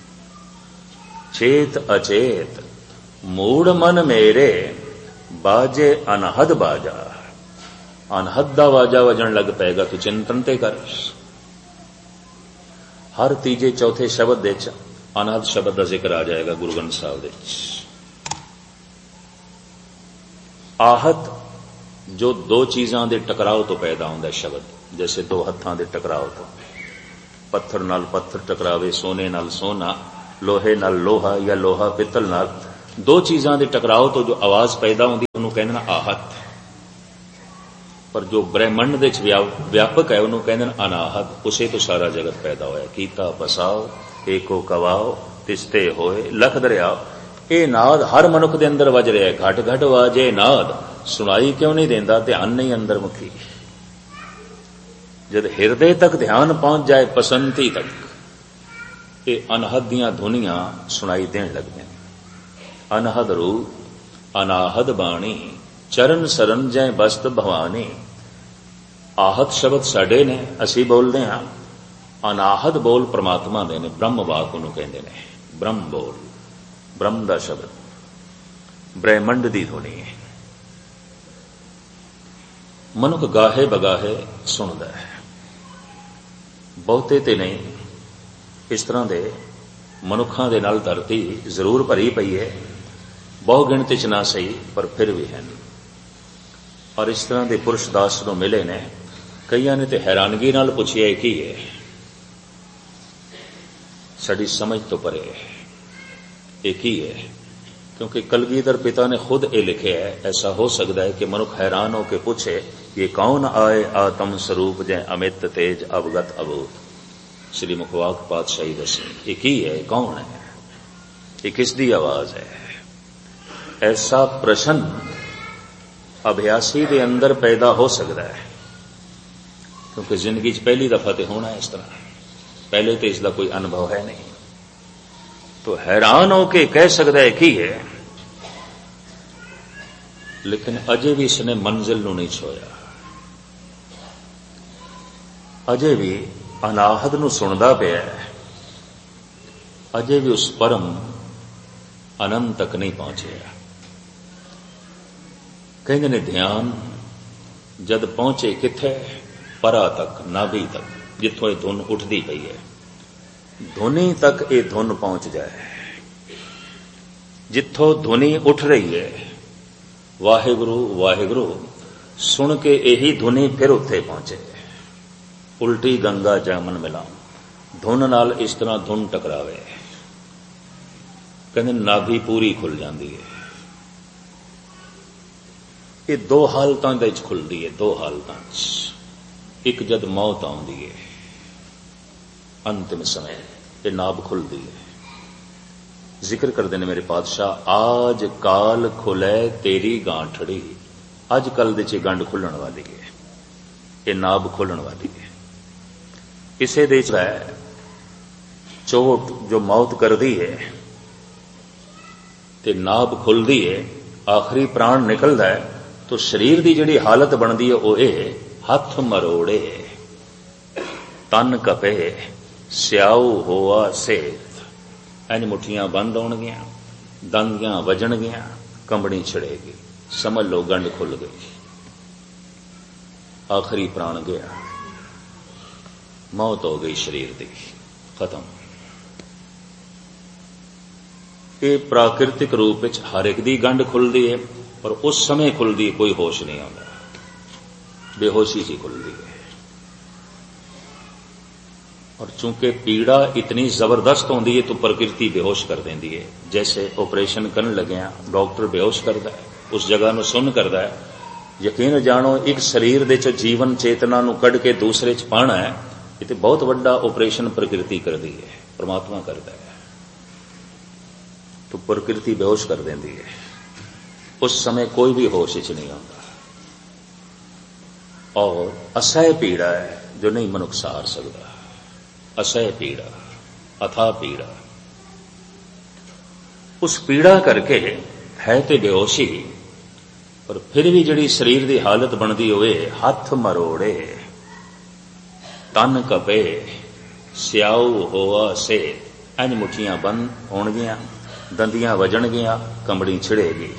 चेत अचेत मूड मन मेरे, बाजे अनहद बाजा। अनहद दा वाजा वजन लग पेगा, तू चिंतन ते कर। हर तीजे चौथे शब्द दे च अनहद शब्द का जिक्र आ जाएगा गुरु ग्रंथ साहिब दे। आहत जो दो चीज़ां दे टकराव तो पैदा होंदा शब्द, जैसे दो हत्थां दे टकराव तो, पत्थर नाल पत्थर टकरावे, सोने नाल सोना, लोहे नाल लोहा या लोहा पित्तल नाल, दो चीज़ां दे टकराव तो जो आवाज़ पैदा होंदी उन्होंने कहंदे ने आहत। पर जो ब्रह्मंड दे विच व्यापक है उन्होंने कहंदे ने अनाहत। उसे तो सारा जगत पैदा होया। कीता पसाओ एको कवाओ तिसते होए लख दरियाओ। ये नाद हर मनुख दे अंदर वज रहा है। घट घट वाजे नाद, सुनाई क्यों नहीं देंदा? ध्यान नहीं अंदर मुखी। जब हिरदे तक ध्यान पहुंच जाए, पसंती तक, ये अनहद दियां धुनियां सुनाई देन लगदे ने। अनहद रूप अनाहद बाणी, चरण सरन जै बस्त भवानी। आहत शब्द साडे ने, असी बोलते हाँ। अनाहद बोल परमात्मा दे ने, ब्रह्म वाक उन्होंने कहते हैं। ब्रह्म बोल, ब्रह्म दा शब्द, ब्रह्मंड दी धुनी है। मनुख गाहे बगाहे सुनदा है, बहुते ते नहीं। इस तरह दे मनुखां दे नाल धरती जरूर भरी पई है, बहु गिणती च ना सही, पर फिर भी है। और इस तरह के पुरुष दास नूं मिले ने, कईयां ने तो हैरानगी नाल पुछिया की है, साडी समझ तो परे है, एक ही है। क्योंकि कलगीधर पिता ने खुद ये लिखे है। ऐसा हो सकता है कि मनुख हैरान होकर पूछे, ये कौन आए आत्म स्वरूप जै अमित तेज अवगत अभूत। श्री मुखवाक पातशाही दसी एक ही है, कौन है, ये किसदी आवाज है? ऐसा प्रश्न अभ्यासी के अंदर पैदा हो सकता है, क्योंकि जिंदगी च पहली दफा तो होना है इस तरह, पहले तो इसका कोई अनुभव है नहीं। तो हैरान होके कह सकता है की है, लेकिन अजे भी इसने मंजिल नूं नहीं छोया। अजे भी अनाहद नूं सुनदा पिया है, अजे भी उस परम अनंत तक नहीं पहुंचे। कहते ने ध्यान जद पहुंचे किथे, परा तक, नाभि तक, जिथों ये धुन उठती पई है, धुनी तक ये धुन पहुंच जाए। जिथों धुनी उठ रही है, वाहिगुरु वाहिगुरु सुन के यही धुनी फिर उत्थे पहुंचे। उल्टी गंगा जामन मिलाऊं, धुन नाल इस तरह धुन टकरावे, कहते नाभि पूरी खुल जाती है। ये दो हालतां दे विच खुलदी है, दो हालतां च। एक जद मौत आउंदी है, अंतिम समय, ये नाभ खुलदी है। जिक्र करते हैं मेरे पातशाह, आज काल खुलै तेरी गांठड़ी। अज कल दे च गंढ खुलण वाली है, ये नाभ खुलण वाली है। इसे दे च चोट जो मौत करदी है ते नाभ खुलदी है, आखिरी प्राण निकलदा है, तो शरीर की जिहड़ी हालत बनती है वो ये, हथ मरोड़े तन कपे स्याऊ होआ सेत। इंज मुठियां बंद होणगियां, दंदियां वजणगियां, कंबड़ी छिड़ेगी, समझ लो गंढ खुल गई, आखिरी प्राण गया, मौत हो गई शरीर की, खत्म। ये प्राकृतिक रूप में हर एक दी गंढ खुलती है, पर उस समय खुलती है, कोई होश नहीं आता, बेहोशी सी खुलती है। और चूंकि पीड़ा इतनी जबरदस्त होती है तो प्रकृति बेहोश कर देती है। जैसे ऑपरेशन करने लगे डॉक्टर बेहोश करता है, उस जगह नूं सुन्न करता है। यकीन जानो एक शरीर दे च जीवन चेतना नूं कढ़ के दूसरे च पाना है, ये तो बहुत बड़ा ऑपरेशन प्रकृति करती है, परमात्मा करता है। तो प्रकृति बेहोश कर देती है, उस समय कोई भी होश च नहीं आता। और असह्य पीड़ा है जो नहीं मनुख सहार सकता, असह्य पीड़ा, अथाह पीड़ा। उस पीड़ा करके है तो बेहोशी, पर फिर भी जिहड़ी शरीर की हालत बनती होवे, हथ मरोड़े तन कपे स्याऊ होआ से। इंज मुठियां बंद होणगियां, दंदियां वजणगियां, कंबड़ी छिड़ेगी।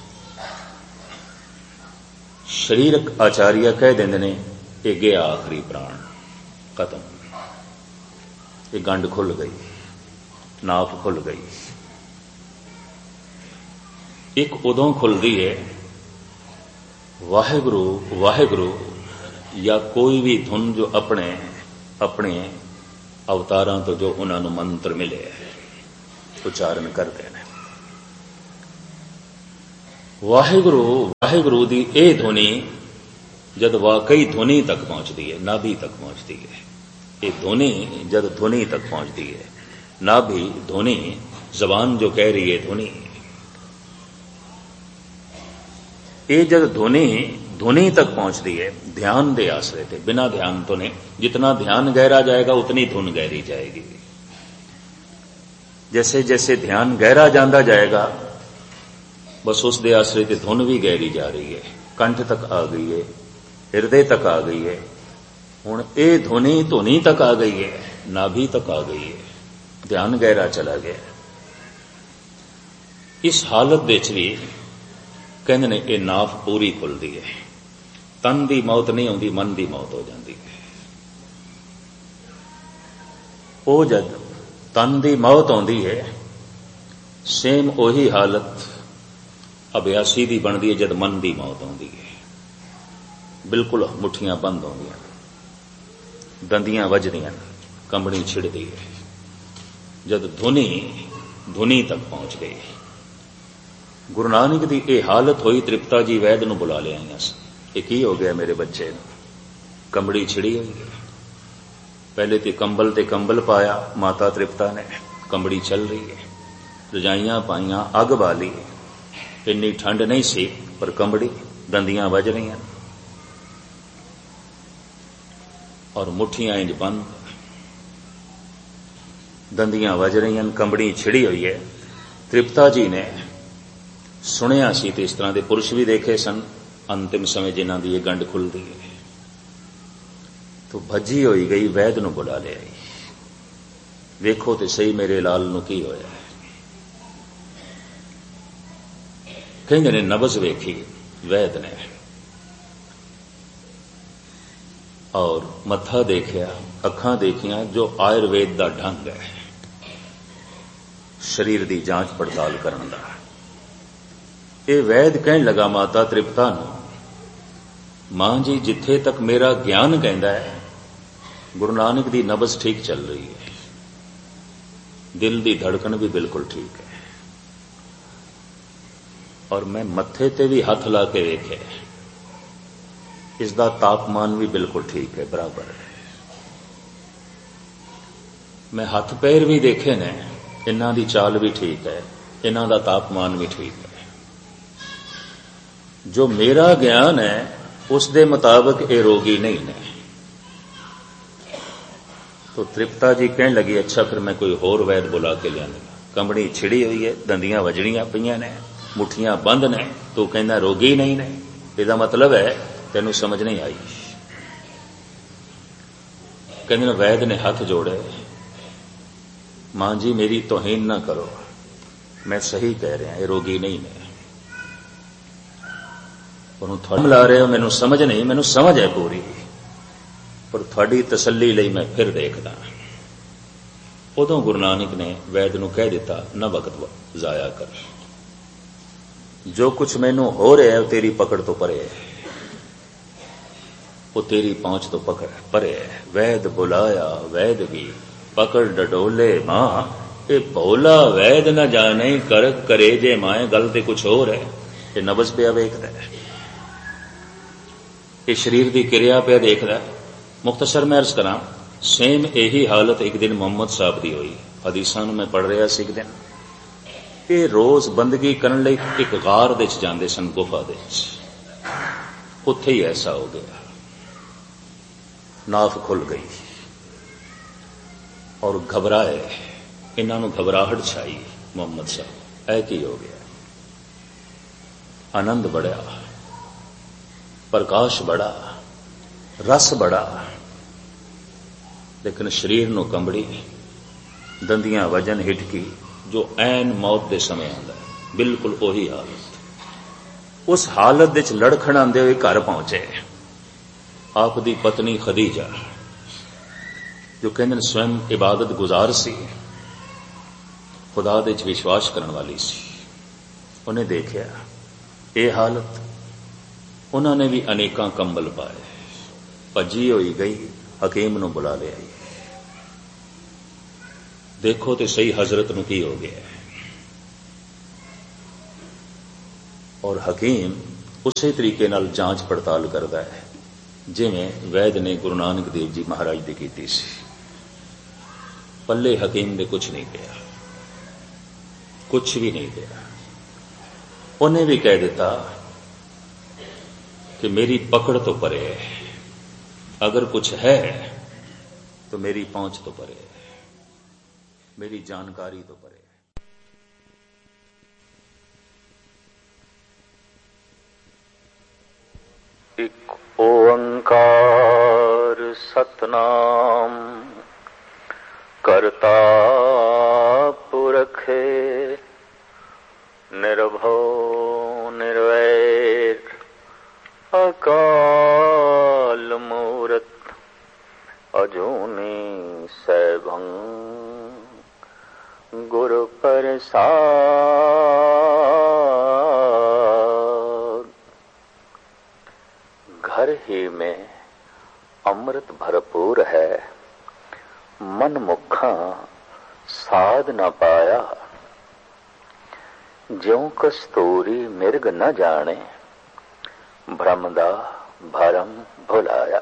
शरीरक आचार्य कह देंदे ने ये गया आखिरी प्राण, खत्म, ये गंढ खुल गई, नाफ खुल गई। एक उदों खुलदी है वाहिगुरु वाहिगुरु या कोई भी धुन जो अपने अपने अवतारां तो जो उन्होंने मंत्र मिले उच्चारण करते हैं। वाहिगुरु वाहिगुरु दी ए ध्वनि जद वाकई ध्वनि तक पहुंचती है, नाभि तक पहुंचती है। ये ध्वनि जद ध्वनि तक पहुंचती है, नाभि ध्वनि, जबान जो कह रही है ध्वनि, ये जब ध्वनि ध्वनि तक पहुंचती है ध्यान दे आश्रय थे, बिना ध्यान तो नहीं। जितना ध्यान गहरा जाएगा उतनी धुन गहरी जाएगी। जैसे जैसे ध्यान गहरा जाता जाएगा बस उस दे आश्रय ते धुन भी गहरी जा रही है, कंठ तक आ गई है, हृदय तक आ गई है। हुण ये ध्वनि ध्वनि तक आ गई है, नाभि तक आ गई है, ध्यान गहरा चला गया। इस हालत विच भी कहंदे ने ये नाफ पूरी खुलदी है, तन की मौत नहीं आउंदी, मन की मौत हो जाती है। वो जद तन की मौत आउंदी है सेम उही हालत अभ्यासी की बनती है जद मन की मौत आउंदी है। बिल्कुल मुठियां बंद होंदियां, दंदियां वजदियां, कंबनी छिड़दी है। जद धुनी धुनी तक पहुंच गई। गुरु नानक की यह हालत हुई, तृप्ता जी वैद नूं बुला लिया। ये की हो गया मेरे बच्चे नूं? कंबड़ी छिड़ी हुई है। पहले तो कंबल ते कंबल पाया माता तृप्ता ने, कंबड़ी चल रही है, रजाइयां पाइयां, अग बाली, इन्नी ठंड नहीं सी पर कंबड़ी, दंदियां वज रही हैं और मुठियां इंज बंद, दंदियां वज रही हैं, कंबड़ी छिड़ी हुई है। तृप्ता जी ने सुनिया सी ते इस तरह के पुरुष भी देखे सन अंतिम समय जिन्हां दी ये गंढ खुलदी है। तो भजी होई गई, वैद नूं बुला लिया। वेखो ते सही मेरे लाल नूं की होया है। कहिंदे ने नबज वेखी वैद ने और मत्था देखिया, अखां देखियां, जो आयुर्वेद का ढंग है शरीर की जांच पड़ताल करने का। ये वैद कहन लगा माता तृप्ता नूं, मां जी जिथे तक मेरा ज्ञान कहता है गुरु नानक की नबज ठीक चल रही है, दिल की धड़कन भी बिल्कुल ठीक है और मैं मत्थे ते भी हथ ला के वेखे, इसका तापमान भी बिल्कुल ठीक है, बराबर है। मैं हथ पैर भी देखे ने, इन्हां दी चाल भी ठीक है, इन्हां दा तापमान भी ठीक है। जो मेरा ज्ञान है उस दे मुताबिक ये रोगी नहीं ने। तो तृप्ता जी कहने लगी, अच्छा फिर मैं कोई होर वैद बुला के लिया। कंबड़ी छिड़ी हुई है, दंदियां वजड़ियां पईयां ने, मुठियां बंद ने, तो कहना रोगी नहीं ने। इसका मतलब है तेनू समझ नहीं आई। कहने वैद ने हाथ जोड़े, मां जी मेरी तौहीन ना करो, मैं सही कह रहा, ये रोगी नहीं ने। मिला रहे हो, मैनू समझ नहीं, मैनू समझ है पूरी, पर थोड़ी तसल्ली लई मैं फिर देखदा। उदों गुरु नानक ने वैद नूं कह दिता, न वक्त जाया कर, जो कुछ मैनू हो रहा है वो तेरी पकड़ तो परे है, वो तेरी पहुंच तो पकड़ परे है। वैद बुलाया वैद भी पकड़ डडोले मां, ये भोला वैद न जाने कर करे जे माए, गल ते कुछ होर है। ये नबज पिया वेखदा है, ये शरीर की क्रिया पे देखदा। मुख्तसर मैं अर्ज करा, सेम यही हालत एक दिन मुहम्मद साहब की हुई। हदीसां मैं पढ़ रहा सी एक दिन, ये रोज बंदगी करने लई एक गार दे च जांदे सन, गुफा दे च। उत्थे ही ऐसा हो गया, नाफ खुल गई और घबराए, इन्हों घबराहट छाई। मुहम्मद साहब ऐ की हो गया? आनंद बढ़ा, प्रकाश बड़ा, रस बड़ा, लेकिन शरीर नूं कंबड़ी, दंदियां वजन हिटकी, जो ऐन मौत के समय आता है, बिल्कुल उही हालत। उस हालत विच लड़खड़ांदे हुए घर पहुंचे आप दी पत्नी खदीजा, जो कहंदे स्वयं इबादत गुजार सी, खुदा दे च विश्वास करने वाली सी। उन्हें देखिया ये हालत, ਉਹਨਾਂ ਨੇ ਵੀ ਅਨੇਕਾਂ ਕੰਬਲ ਪਾਏ। ਭੱਜੀ ਹੋਈ ਗਈ, ਹਕੀਮ ਨੂੰ ਬੁਲਾ ਲਿਆ। ਦੇਖੋ ਤੇ ਸਹੀ ਹਜ਼ਰਤ ਨੂੰ ਕੀ ਹੋ ਗਿਆ। ਔਰ ਹਕੀਮ ਉਸੇ ਤਰੀਕੇ ਨਾਲ ਜਾਂਚ ਪੜਤਾਲ ਕਰਦਾ ਹੈ ਜਿਵੇਂ ਵੈਦ ਨੇ ਗੁਰੂ ਨਾਨਕ ਦੇਵ ਜੀ ਮਹਾਰਾਜ ਦੀ ਕੀਤੀ ਸੀ। ਪੱਲੇ ਹਕੀਮ ਦੇ ਕੁਛ ਨਹੀਂ ਪਿਆ, ਕੁਛ ਵੀ ਨਹੀਂ ਪਿਆ। ਉਹਨੇ ਵੀ ਕਹਿ ਦਿੱਤਾ कि मेरी पकड़ तो परे है, अगर कुछ है तो मेरी पहुंच तो परे है, मेरी जानकारी तो परे है। एक ओंकार सतनाम करता पुरख निर्भव निर्वैर अकाल मूरत अजूनी सैभं गुरु प्रसाद। घर ही में अमृत भरपूर है, मन मुखा साध न पाया। ज्यों कस्तूरी मिर्ग न जाने, भ्रम दा भरम भुलाया।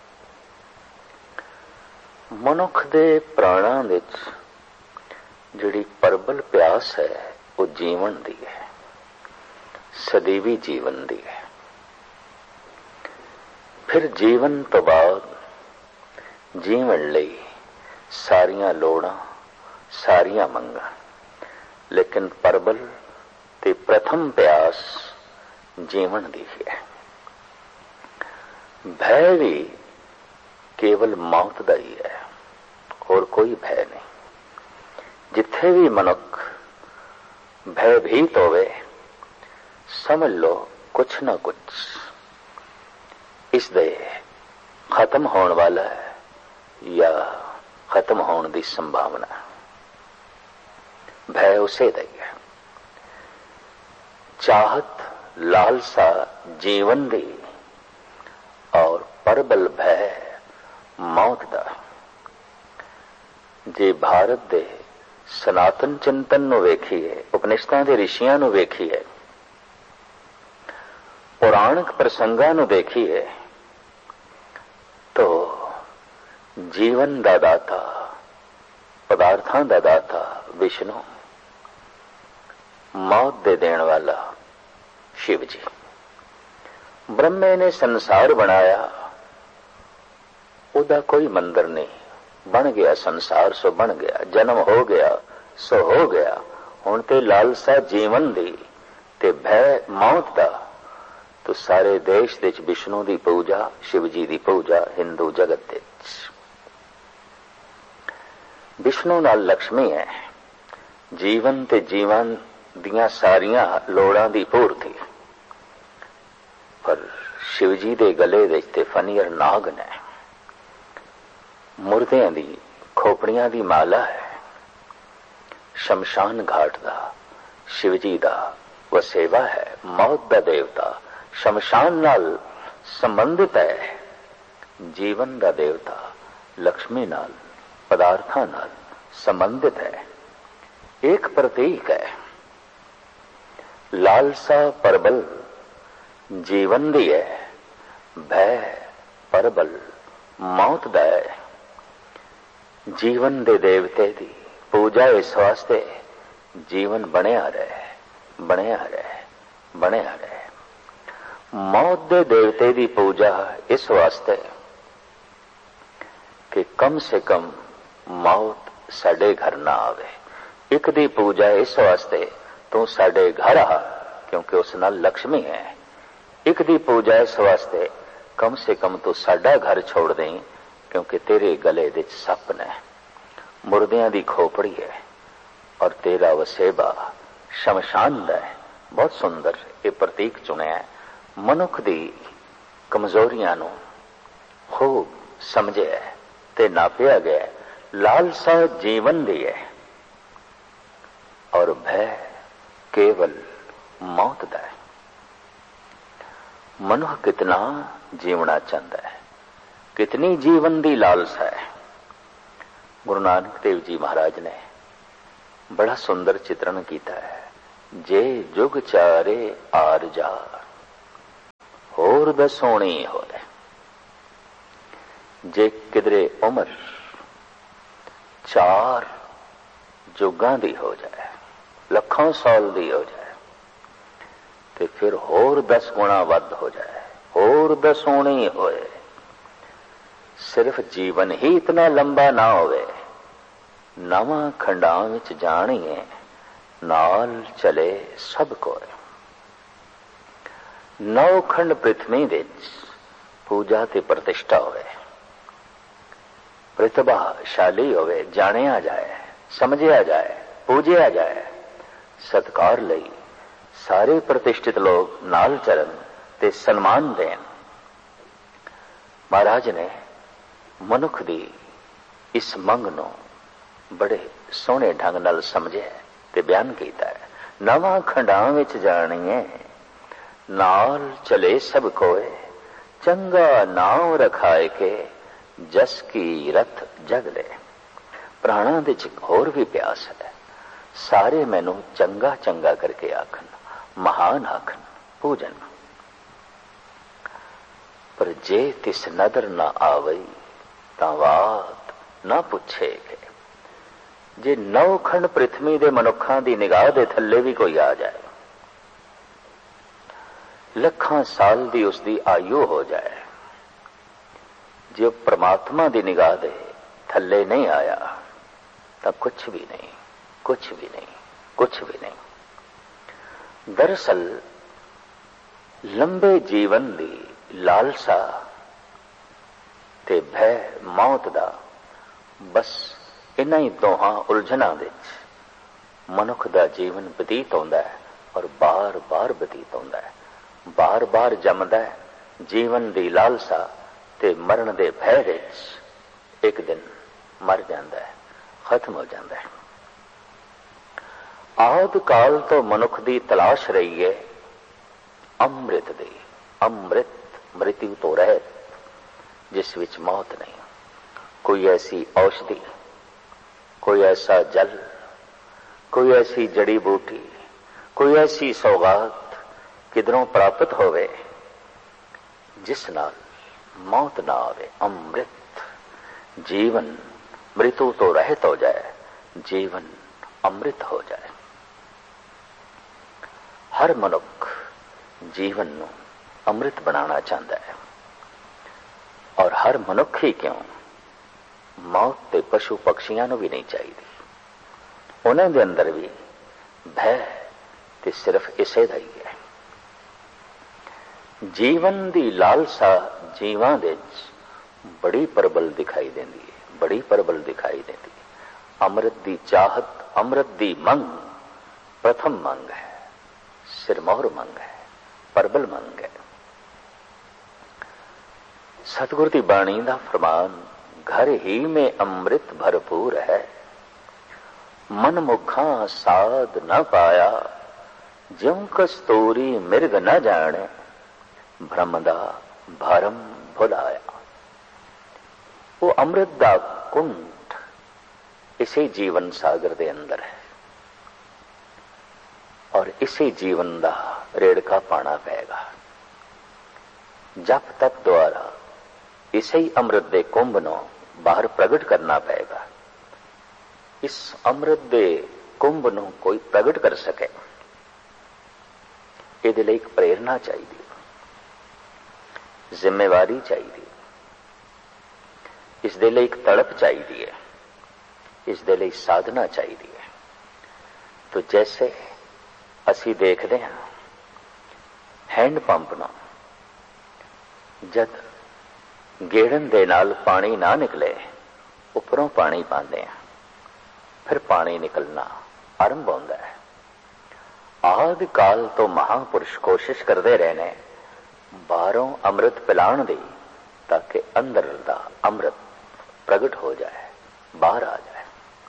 मनुख दे प्राणां विच जिहड़ी प्रबल प्यास है वो जीवन दी है, सदैवी जीवन दी है। फिर जीवन तो बाद जीवन लई सारियां लोड़ां सारियां मंगां, लेकिन प्रबल ते प्रथम प्यास जीवन दी है। भय भी केवल मौत का ही है, और कोई भय नहीं। जिथे भी मनुख भयभीत होवे, समझ लो कुछ ना कुछ इस दे खत्म होने वाला है या खत्म होने की संभावना। भय उसे दा ही है। चाहत लालसा जीवन दी और प्रबल भय मौत दा। जे भारत दे सनातन चिंतन नूं वेखीए, उपनिषदां दे ऋषियां नूं वेखीए, पौराणिक प्रसंगां नूं देखीए, तो जीवन दा दाता, पदार्थां दा दाता विष्णु, मौत दे देण वाला शिव जी। ब्रह्मे ने संसार बनाया, उदा कोई मंदिर नहीं, बन गया संसार सो बन गया, जन्म हो गया सो हो गया। हुण ते लालसा जीवन दी ते भय मौत दा, तो सारे देश दे विष्णु दी पूजा, शिव जी दी पूजा हिंदू जगत दे विष्णु नाल लक्ष्मी है। जीवन ते जीवन दियां सारियां लोड़ां दी पूर्ति। पर शिव जी दे गले विच ते फनीर नाग ने, मुर्दियां दी खोपड़ियां दी माला है। शमशान घाट दा शिव जी दा वसेवा है। मौत दा देवता शमशान नाल संबंधित है। जीवन दा देवता लक्ष्मी नाल, पदार्थां नाल संबंधित है। एक प्रतीक है। लालसा प्रबल जीवन दी है, भय प्रबल मौत दा है। जीवन दे देवते दी पूजा इस वास्ते जीवन बनिया रहे, बनिया रहे, बनिया रहे। मौत दे देवते दी पूजा इस वास्ते कि कम से कम मौत साडे घर ना आवे। एक दी पूजा इस वास्ते तू साडे घर आ, क्योंकि उस नाल लक्ष्मी है। एक दी पूजा इस वास्ते कम से कम तू साडा घर छोड़ दें, क्योंकि तेरे गले विच सप ने, मुर्दियां दी खोपड़ी है, और तेरा वसेबा शमशान दा है। बहुत सुंदर ये प्रतीक चुनिया है। मनुख दी कमजोरियां नूं खूब समझे ते नापिया गया। लालसा जीवन दी है और भय केवल मौत दा है। ਮਨੁੱਖ ਕਿਤਨਾ ਜੀਵਣਾ ਚਾਹੁੰਦਾ ਹੈ, ਕਿਤਨੀ ਜੀਵਨ ਦੀ ਲਾਲਸਾ ਹੈ। ਗੁਰੂ ਨਾਨਕ ਦੇਵ ਜੀ ਮਹਾਰਾਜ ਨੇ ਬੜਾ ਸੁੰਦਰ ਚਿਤਰਨ ਕੀਤਾ ਹੈ। ਜੇ ਜੁਗ ਚਾਰੇ ਆਰ ਜਾ ਹੋਰ ਦਸੋਣੀ ਹੋਏ। ਜੇ ਕਿਧਰੇ ਉਮਰ ਚਾਰ ਜੁਗਾਂ ਦੀ ਹੋ ਜਾਏ, ਲੱਖਾਂ ਸਾਲ ਦੀ ਹੋ ਜਾਏ, ਤੇ ਫਿਰ ਹੋਰ ਦਸ ਗੁਣਾ ਵੱਧ ਹੋ ਜਾਏ, ਹੋਰ ਦਸੋਣੀ ਹੋਏ। ਸਿਰਫ ਜੀਵਨ ਹੀ ਇਤਨਾ ਲੰਬਾ ਨਾ ਹੋਵੇ, ਨਵਾਂ ਖੰਡਾਂ ਵਿੱਚ ਜਾਣੀਏ ਨਾਲ ਚਲੇ ਸਭ ਕੋਏ। ਨੌ ਖੰਡ ਪ੍ਰਿਥਵੀ ਵਿੱਚ ਪੂਜਾ ਤੇ ਪ੍ਰਤਿਸ਼ਠਾ ਹੋਵੇ, ਪ੍ਰਤਿਭਾਸ਼ਾਲੀ ਹੋਵੇ, ਜਾਣਿਆ ਜਾਏ, ਸਮਝਿਆ ਜਾਏ, ਪੂਜਿਆ ਜਾਏ। ਸਤਿਕਾਰ ਲਈ ਸਾਰੇ ਪ੍ਰਤਿਸ਼ਠਿਤ ਲੋਕ ਨਾਲ ਚੱਲਣ ਤੇ ਸਨਮਾਨ ਦੇਣ। ਮਹਾਰਾਜ ਨੇ ਮਨੁੱਖ ਦੀ ਇਸ ਮੰਗ ਨੂੰ ਬੜੇ ਸੋਹਣੇ ਢੰਗ ਨਾਲ ਸਮਝਿਆ ਤੇ ਬਿਆਨ ਕੀਤਾ ਹੈ। ਨਵਾਂ ਖੰਡਾਂ ਵਿੱਚ ਜਾਣੀਏ ਨਾਲ ਚਲੇ ਸਭ ਕੋਏ। ਚੰਗਾ ਨਾਮ ਰਖਾਏ ਕੇ ਜਸ ਕੀ ਰਥ ਜਗ ਲੈ। ਪ੍ਰਾਣਾਂ ਦੇ ਚ ਹੋਰ ਵੀ ਪਿਆਸ ਹੈ, ਸਾਰੇ ਮੈਨੂੰ ਚੰਗਾ ਚੰਗਾ ਕਰਕੇ ਆਖਣ, ਮਹਾਨ ਆਖਣ, ਪੂਜਨ। ਪਰ ਜੇ ਤਿਸ ਨਦਰ ਨਾ ਆਵਈ ਤਾਂ ਬਾਤ ਨਾ ਪੁੱਛੇ। ਜੇ ਨੌ ਖੰਡ ਪ੍ਰਿਥਵੀ ਦੇ ਮਨੁੱਖਾਂ ਦੀ ਨਿਗਾਹ ਦੇ ਥੱਲੇ ਵੀ ਕੋਈ ਆ ਜਾਏ, ਲੱਖਾਂ ਸਾਲ ਦੀ ਉਸਦੀ ਆਯੂ ਹੋ ਜਾਏ, ਜੇ ਉਹ ਪ੍ਰਮਾਤਮਾ ਦੀ ਨਿਗਾਹ ਦੇ ਥੱਲੇ ਨਹੀਂ ਆਇਆ ਤਾਂ ਕੁਛ ਵੀ ਨਹੀਂ, ਕੁਛ ਵੀ ਨਹੀਂ, ਕੁਛ ਵੀ ਨਹੀਂ। ਦਰਅਸਲ ਲੰਬੇ ਜੀਵਨ ਦੀ ਲਾਲਸਾ ਤੇ ਭੈ ਮੌਤ ਦਾ, ਬਸ ਇਨ੍ਹਾਂ ਹੀ ਦੋਹਾਂ ਉਲਝਣਾਂ ਵਿੱਚ ਮਨੁੱਖ ਦਾ ਜੀਵਨ ਬਤੀਤ ਹੁੰਦਾ ਹੈ, ਔਰ ਬਾਰ ਬਾਰ ਬਤੀਤ ਹੁੰਦਾ ਹੈ, ਬਾਰ ਬਾਰ ਜੰਮਦਾ ਹੈ। ਜੀਵਨ ਦੀ ਲਾਲਸਾ ਤੇ ਮਰਨ ਦੇ ਭੈ ਵਿੱਚ ਇੱਕ ਦਿਨ ਮਰ ਜਾਂਦਾ ਹੈ, ਖਤਮ ਹੋ ਜਾਂਦਾ ਹੈ। ਆਦਿ ਕਾਲ ਤੋਂ ਮਨੁੱਖ ਦੀ ਤਲਾਸ਼ ਰਹੀ ਹੈ ਅੰਮ੍ਰਿਤ ਦੀ। ਅੰਮ੍ਰਿਤ ਮ੍ਰਿਤਿਉ ਤੋਂ ਰਹਿਤ, ਜਿਸ ਵਿੱਚ ਮੌਤ ਨਹੀਂ। ਕੋਈ ਐਸੀ ਔਸ਼ਧੀ, ਕੋਈ ਐਸਾ ਜਲ, ਕੋਈ ਐਸੀ ਜੜੀ ਬੂਟੀ, ਕੋਈ ਐਸੀ ਸੌਗਾਤ ਕਿਧਰੋਂ ਪ੍ਰਾਪਤ ਹੋਵੇ ਜਿਸ ਨਾਲ ਮੌਤ ਨਾ ਆਵੇ। ਅੰਮ੍ਰਿਤ ਜੀਵਨ ਮ੍ਰਿਤੂ ਤੋਂ ਰਹਿਤ ਹੋ ਜਾਏ, ਜੀਵਨ ਅੰਮ੍ਰਿਤ ਹੋ ਜਾਏ। ਹਰ ਮਨੁੱਖ ਜੀਵਨ ਨੂੰ ਅੰਮ੍ਰਿਤ ਬਣਾਉਣਾ ਚਾਹੁੰਦਾ ਹੈ, ਔਰ ਹਰ ਮਨੁੱਖ ਹੀ ਕਿਉਂ, ਮੌਤ ਤੇ ਪਸ਼ੂ ਪਕਸ਼ੀਆਂ ਨੂੰ ਵੀ ਨਹੀਂ ਚਾਹੀਦੀ। ਉਹਨਾਂ ਦੇ ਅੰਦਰ ਵੀ ਭੈ ਤੇ ਸਿਰਫ ਇਸੇ ਦਾ ਹੀ ਹੈ। ਜੀਵਨ ਦੀ ਲਾਲਸਾ ਜੀਵਾਂ ਦੇ ਵਿੱਚ ਬੜੀ ਪ੍ਰਬਲ ਦਿਖਾਈ ਦਿੰਦੀ ਹੈ, ਬੜੀ ਪ੍ਰਬਲ ਦਿਖਾਈ ਦਿੰਦੀ ਹੈ। ਅੰਮ੍ਰਿਤ ਦੀ ਚਾਹਤ, ਅੰਮ੍ਰਿਤ ਦੀ ਮੰਗ ਪ੍ਰਥਮ ਮੰਗ ਹੈ, ਸਿਰਮੌਰ ਮੰਗ ਹੈ, ਪ੍ਰਬਲ ਮੰਗ ਹੈ। ਸਤਿਗੁਰ ਦੀ ਬਾਣੀ ਦਾ ਫਰਮਾਨ, ਘਰ ਹੀ ਮੇਂ ਅੰਮ੍ਰਿਤ ਭਰਪੂਰ ਹੈ, ਮਨ ਮੁਖਾਂ ਸਾਧ ਨਾ ਪਾਇਆ, ਜਿਉ ਕਸਤੂਰੀ ਮਿਰਗ ਨਾ ਜਾਣੇ, ਭ੍ਰਮ ਦਾ ਭਰਮ ਭੁਲਾਇਆ। ਉਹ ਅੰਮ੍ਰਿਤ ਦਾ ਕੁੰਠ ਇਸੇ ਜੀਵਨ ਸਾਗਰ ਦੇ ਅੰਦਰ ਹੈ, ਔਰ ਇਸੇ ਜੀਵਨ ਦਾ ਰੇੜਕਾ ਪਾਣਾ ਪਏਗਾ। ਜਪ ਤਪ ਦੁਆਰਾ ਇਸੇ ਹੀ ਅੰਮ੍ਰਿਤ ਦੇ ਕੁੰਭ ਨੂੰ ਬਾਹਰ ਪ੍ਰਗਟ ਕਰਨਾ ਪਏਗਾ। ਇਸ ਅੰਮ੍ਰਿਤ ਦੇ ਕੁੰਭ ਨੂੰ ਕੋਈ ਪ੍ਰਗਟ ਕਰ ਸਕੇ, ਇਹਦੇ ਲਈ ਇੱਕ ਪ੍ਰੇਰਨਾ ਚਾਹੀਦੀ, ਜ਼ਿੰਮੇਵਾਰੀ ਚਾਹੀਦੀ, ਇਸ ਦੇ ਲਈ ਇੱਕ ਤੜਪ ਚਾਹੀਦੀ ਹੈ, ਇਸ ਦੇ ਲਈ ਸਾਧਨਾ ਚਾਹੀਦੀ ਹੈ। ਤੋ ਜੈਸੇ ਅਸੀਂ ਦੇਖਦੇ ਹਾਂ ਹੈਂਡ ਪੰਪ ਨੂੰ, ਜਦ ਗੇੜਨ ਦੇ ਨਾਲ ਪਾਣੀ ਨਾ ਨਿਕਲੇ, ਉੱਪਰੋਂ ਪਾਣੀ ਪਾਉਂਦੇ ਹਾਂ, ਫਿਰ ਪਾਣੀ ਨਿਕਲਣਾ ਆਰੰਭ ਹੁੰਦਾ ਹੈ। ਆਦਿ ਕਾਲ ਤੋਂ ਮਹਾਂਪੁਰਸ਼ ਕੋਸ਼ਿਸ਼ ਕਰਦੇ ਰਹੇ ਨੇ ਬਾਹਰੋਂ ਅੰਮ੍ਰਿਤ ਪਿਲਾਉਣ ਦੀ, ਤਾਂ ਕਿ ਅੰਦਰ ਦਾ ਅੰਮ੍ਰਿਤ ਪ੍ਰਗਟ ਹੋ ਜਾਏ, ਬਾਹਰ ਆ ਜਾਏ।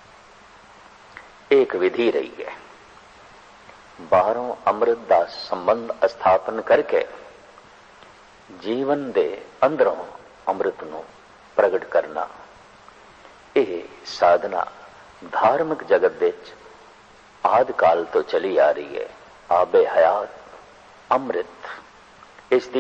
ਇੱਕ ਵਿਧੀ ਰਹੀ ਹੈ, ਬਾਹਰੋਂ ਅੰਮ੍ਰਿਤ ਦਾ ਸੰਬੰਧ ਸਥਾਪਨ ਕਰਕੇ ਜੀਵਨ ਦੇ ਅੰਦਰੋਂ ਅੰਮ੍ਰਿਤ ਨੂੰ ਪ੍ਰਗਟ ਕਰਨਾ, ਇਹ ਸਾਧਨਾ ਧਾਰਮਿਕ ਜਗਤ ਵਿੱਚ ਆਦਿ ਕਾਲ ਤੋਂ ਚਲੀ ਆ ਰਹੀ ਹੈ। ਆਬੇ ਹਯਾਤ ਅੰਮ੍ਰਿਤ, ਇਸ ਦੀ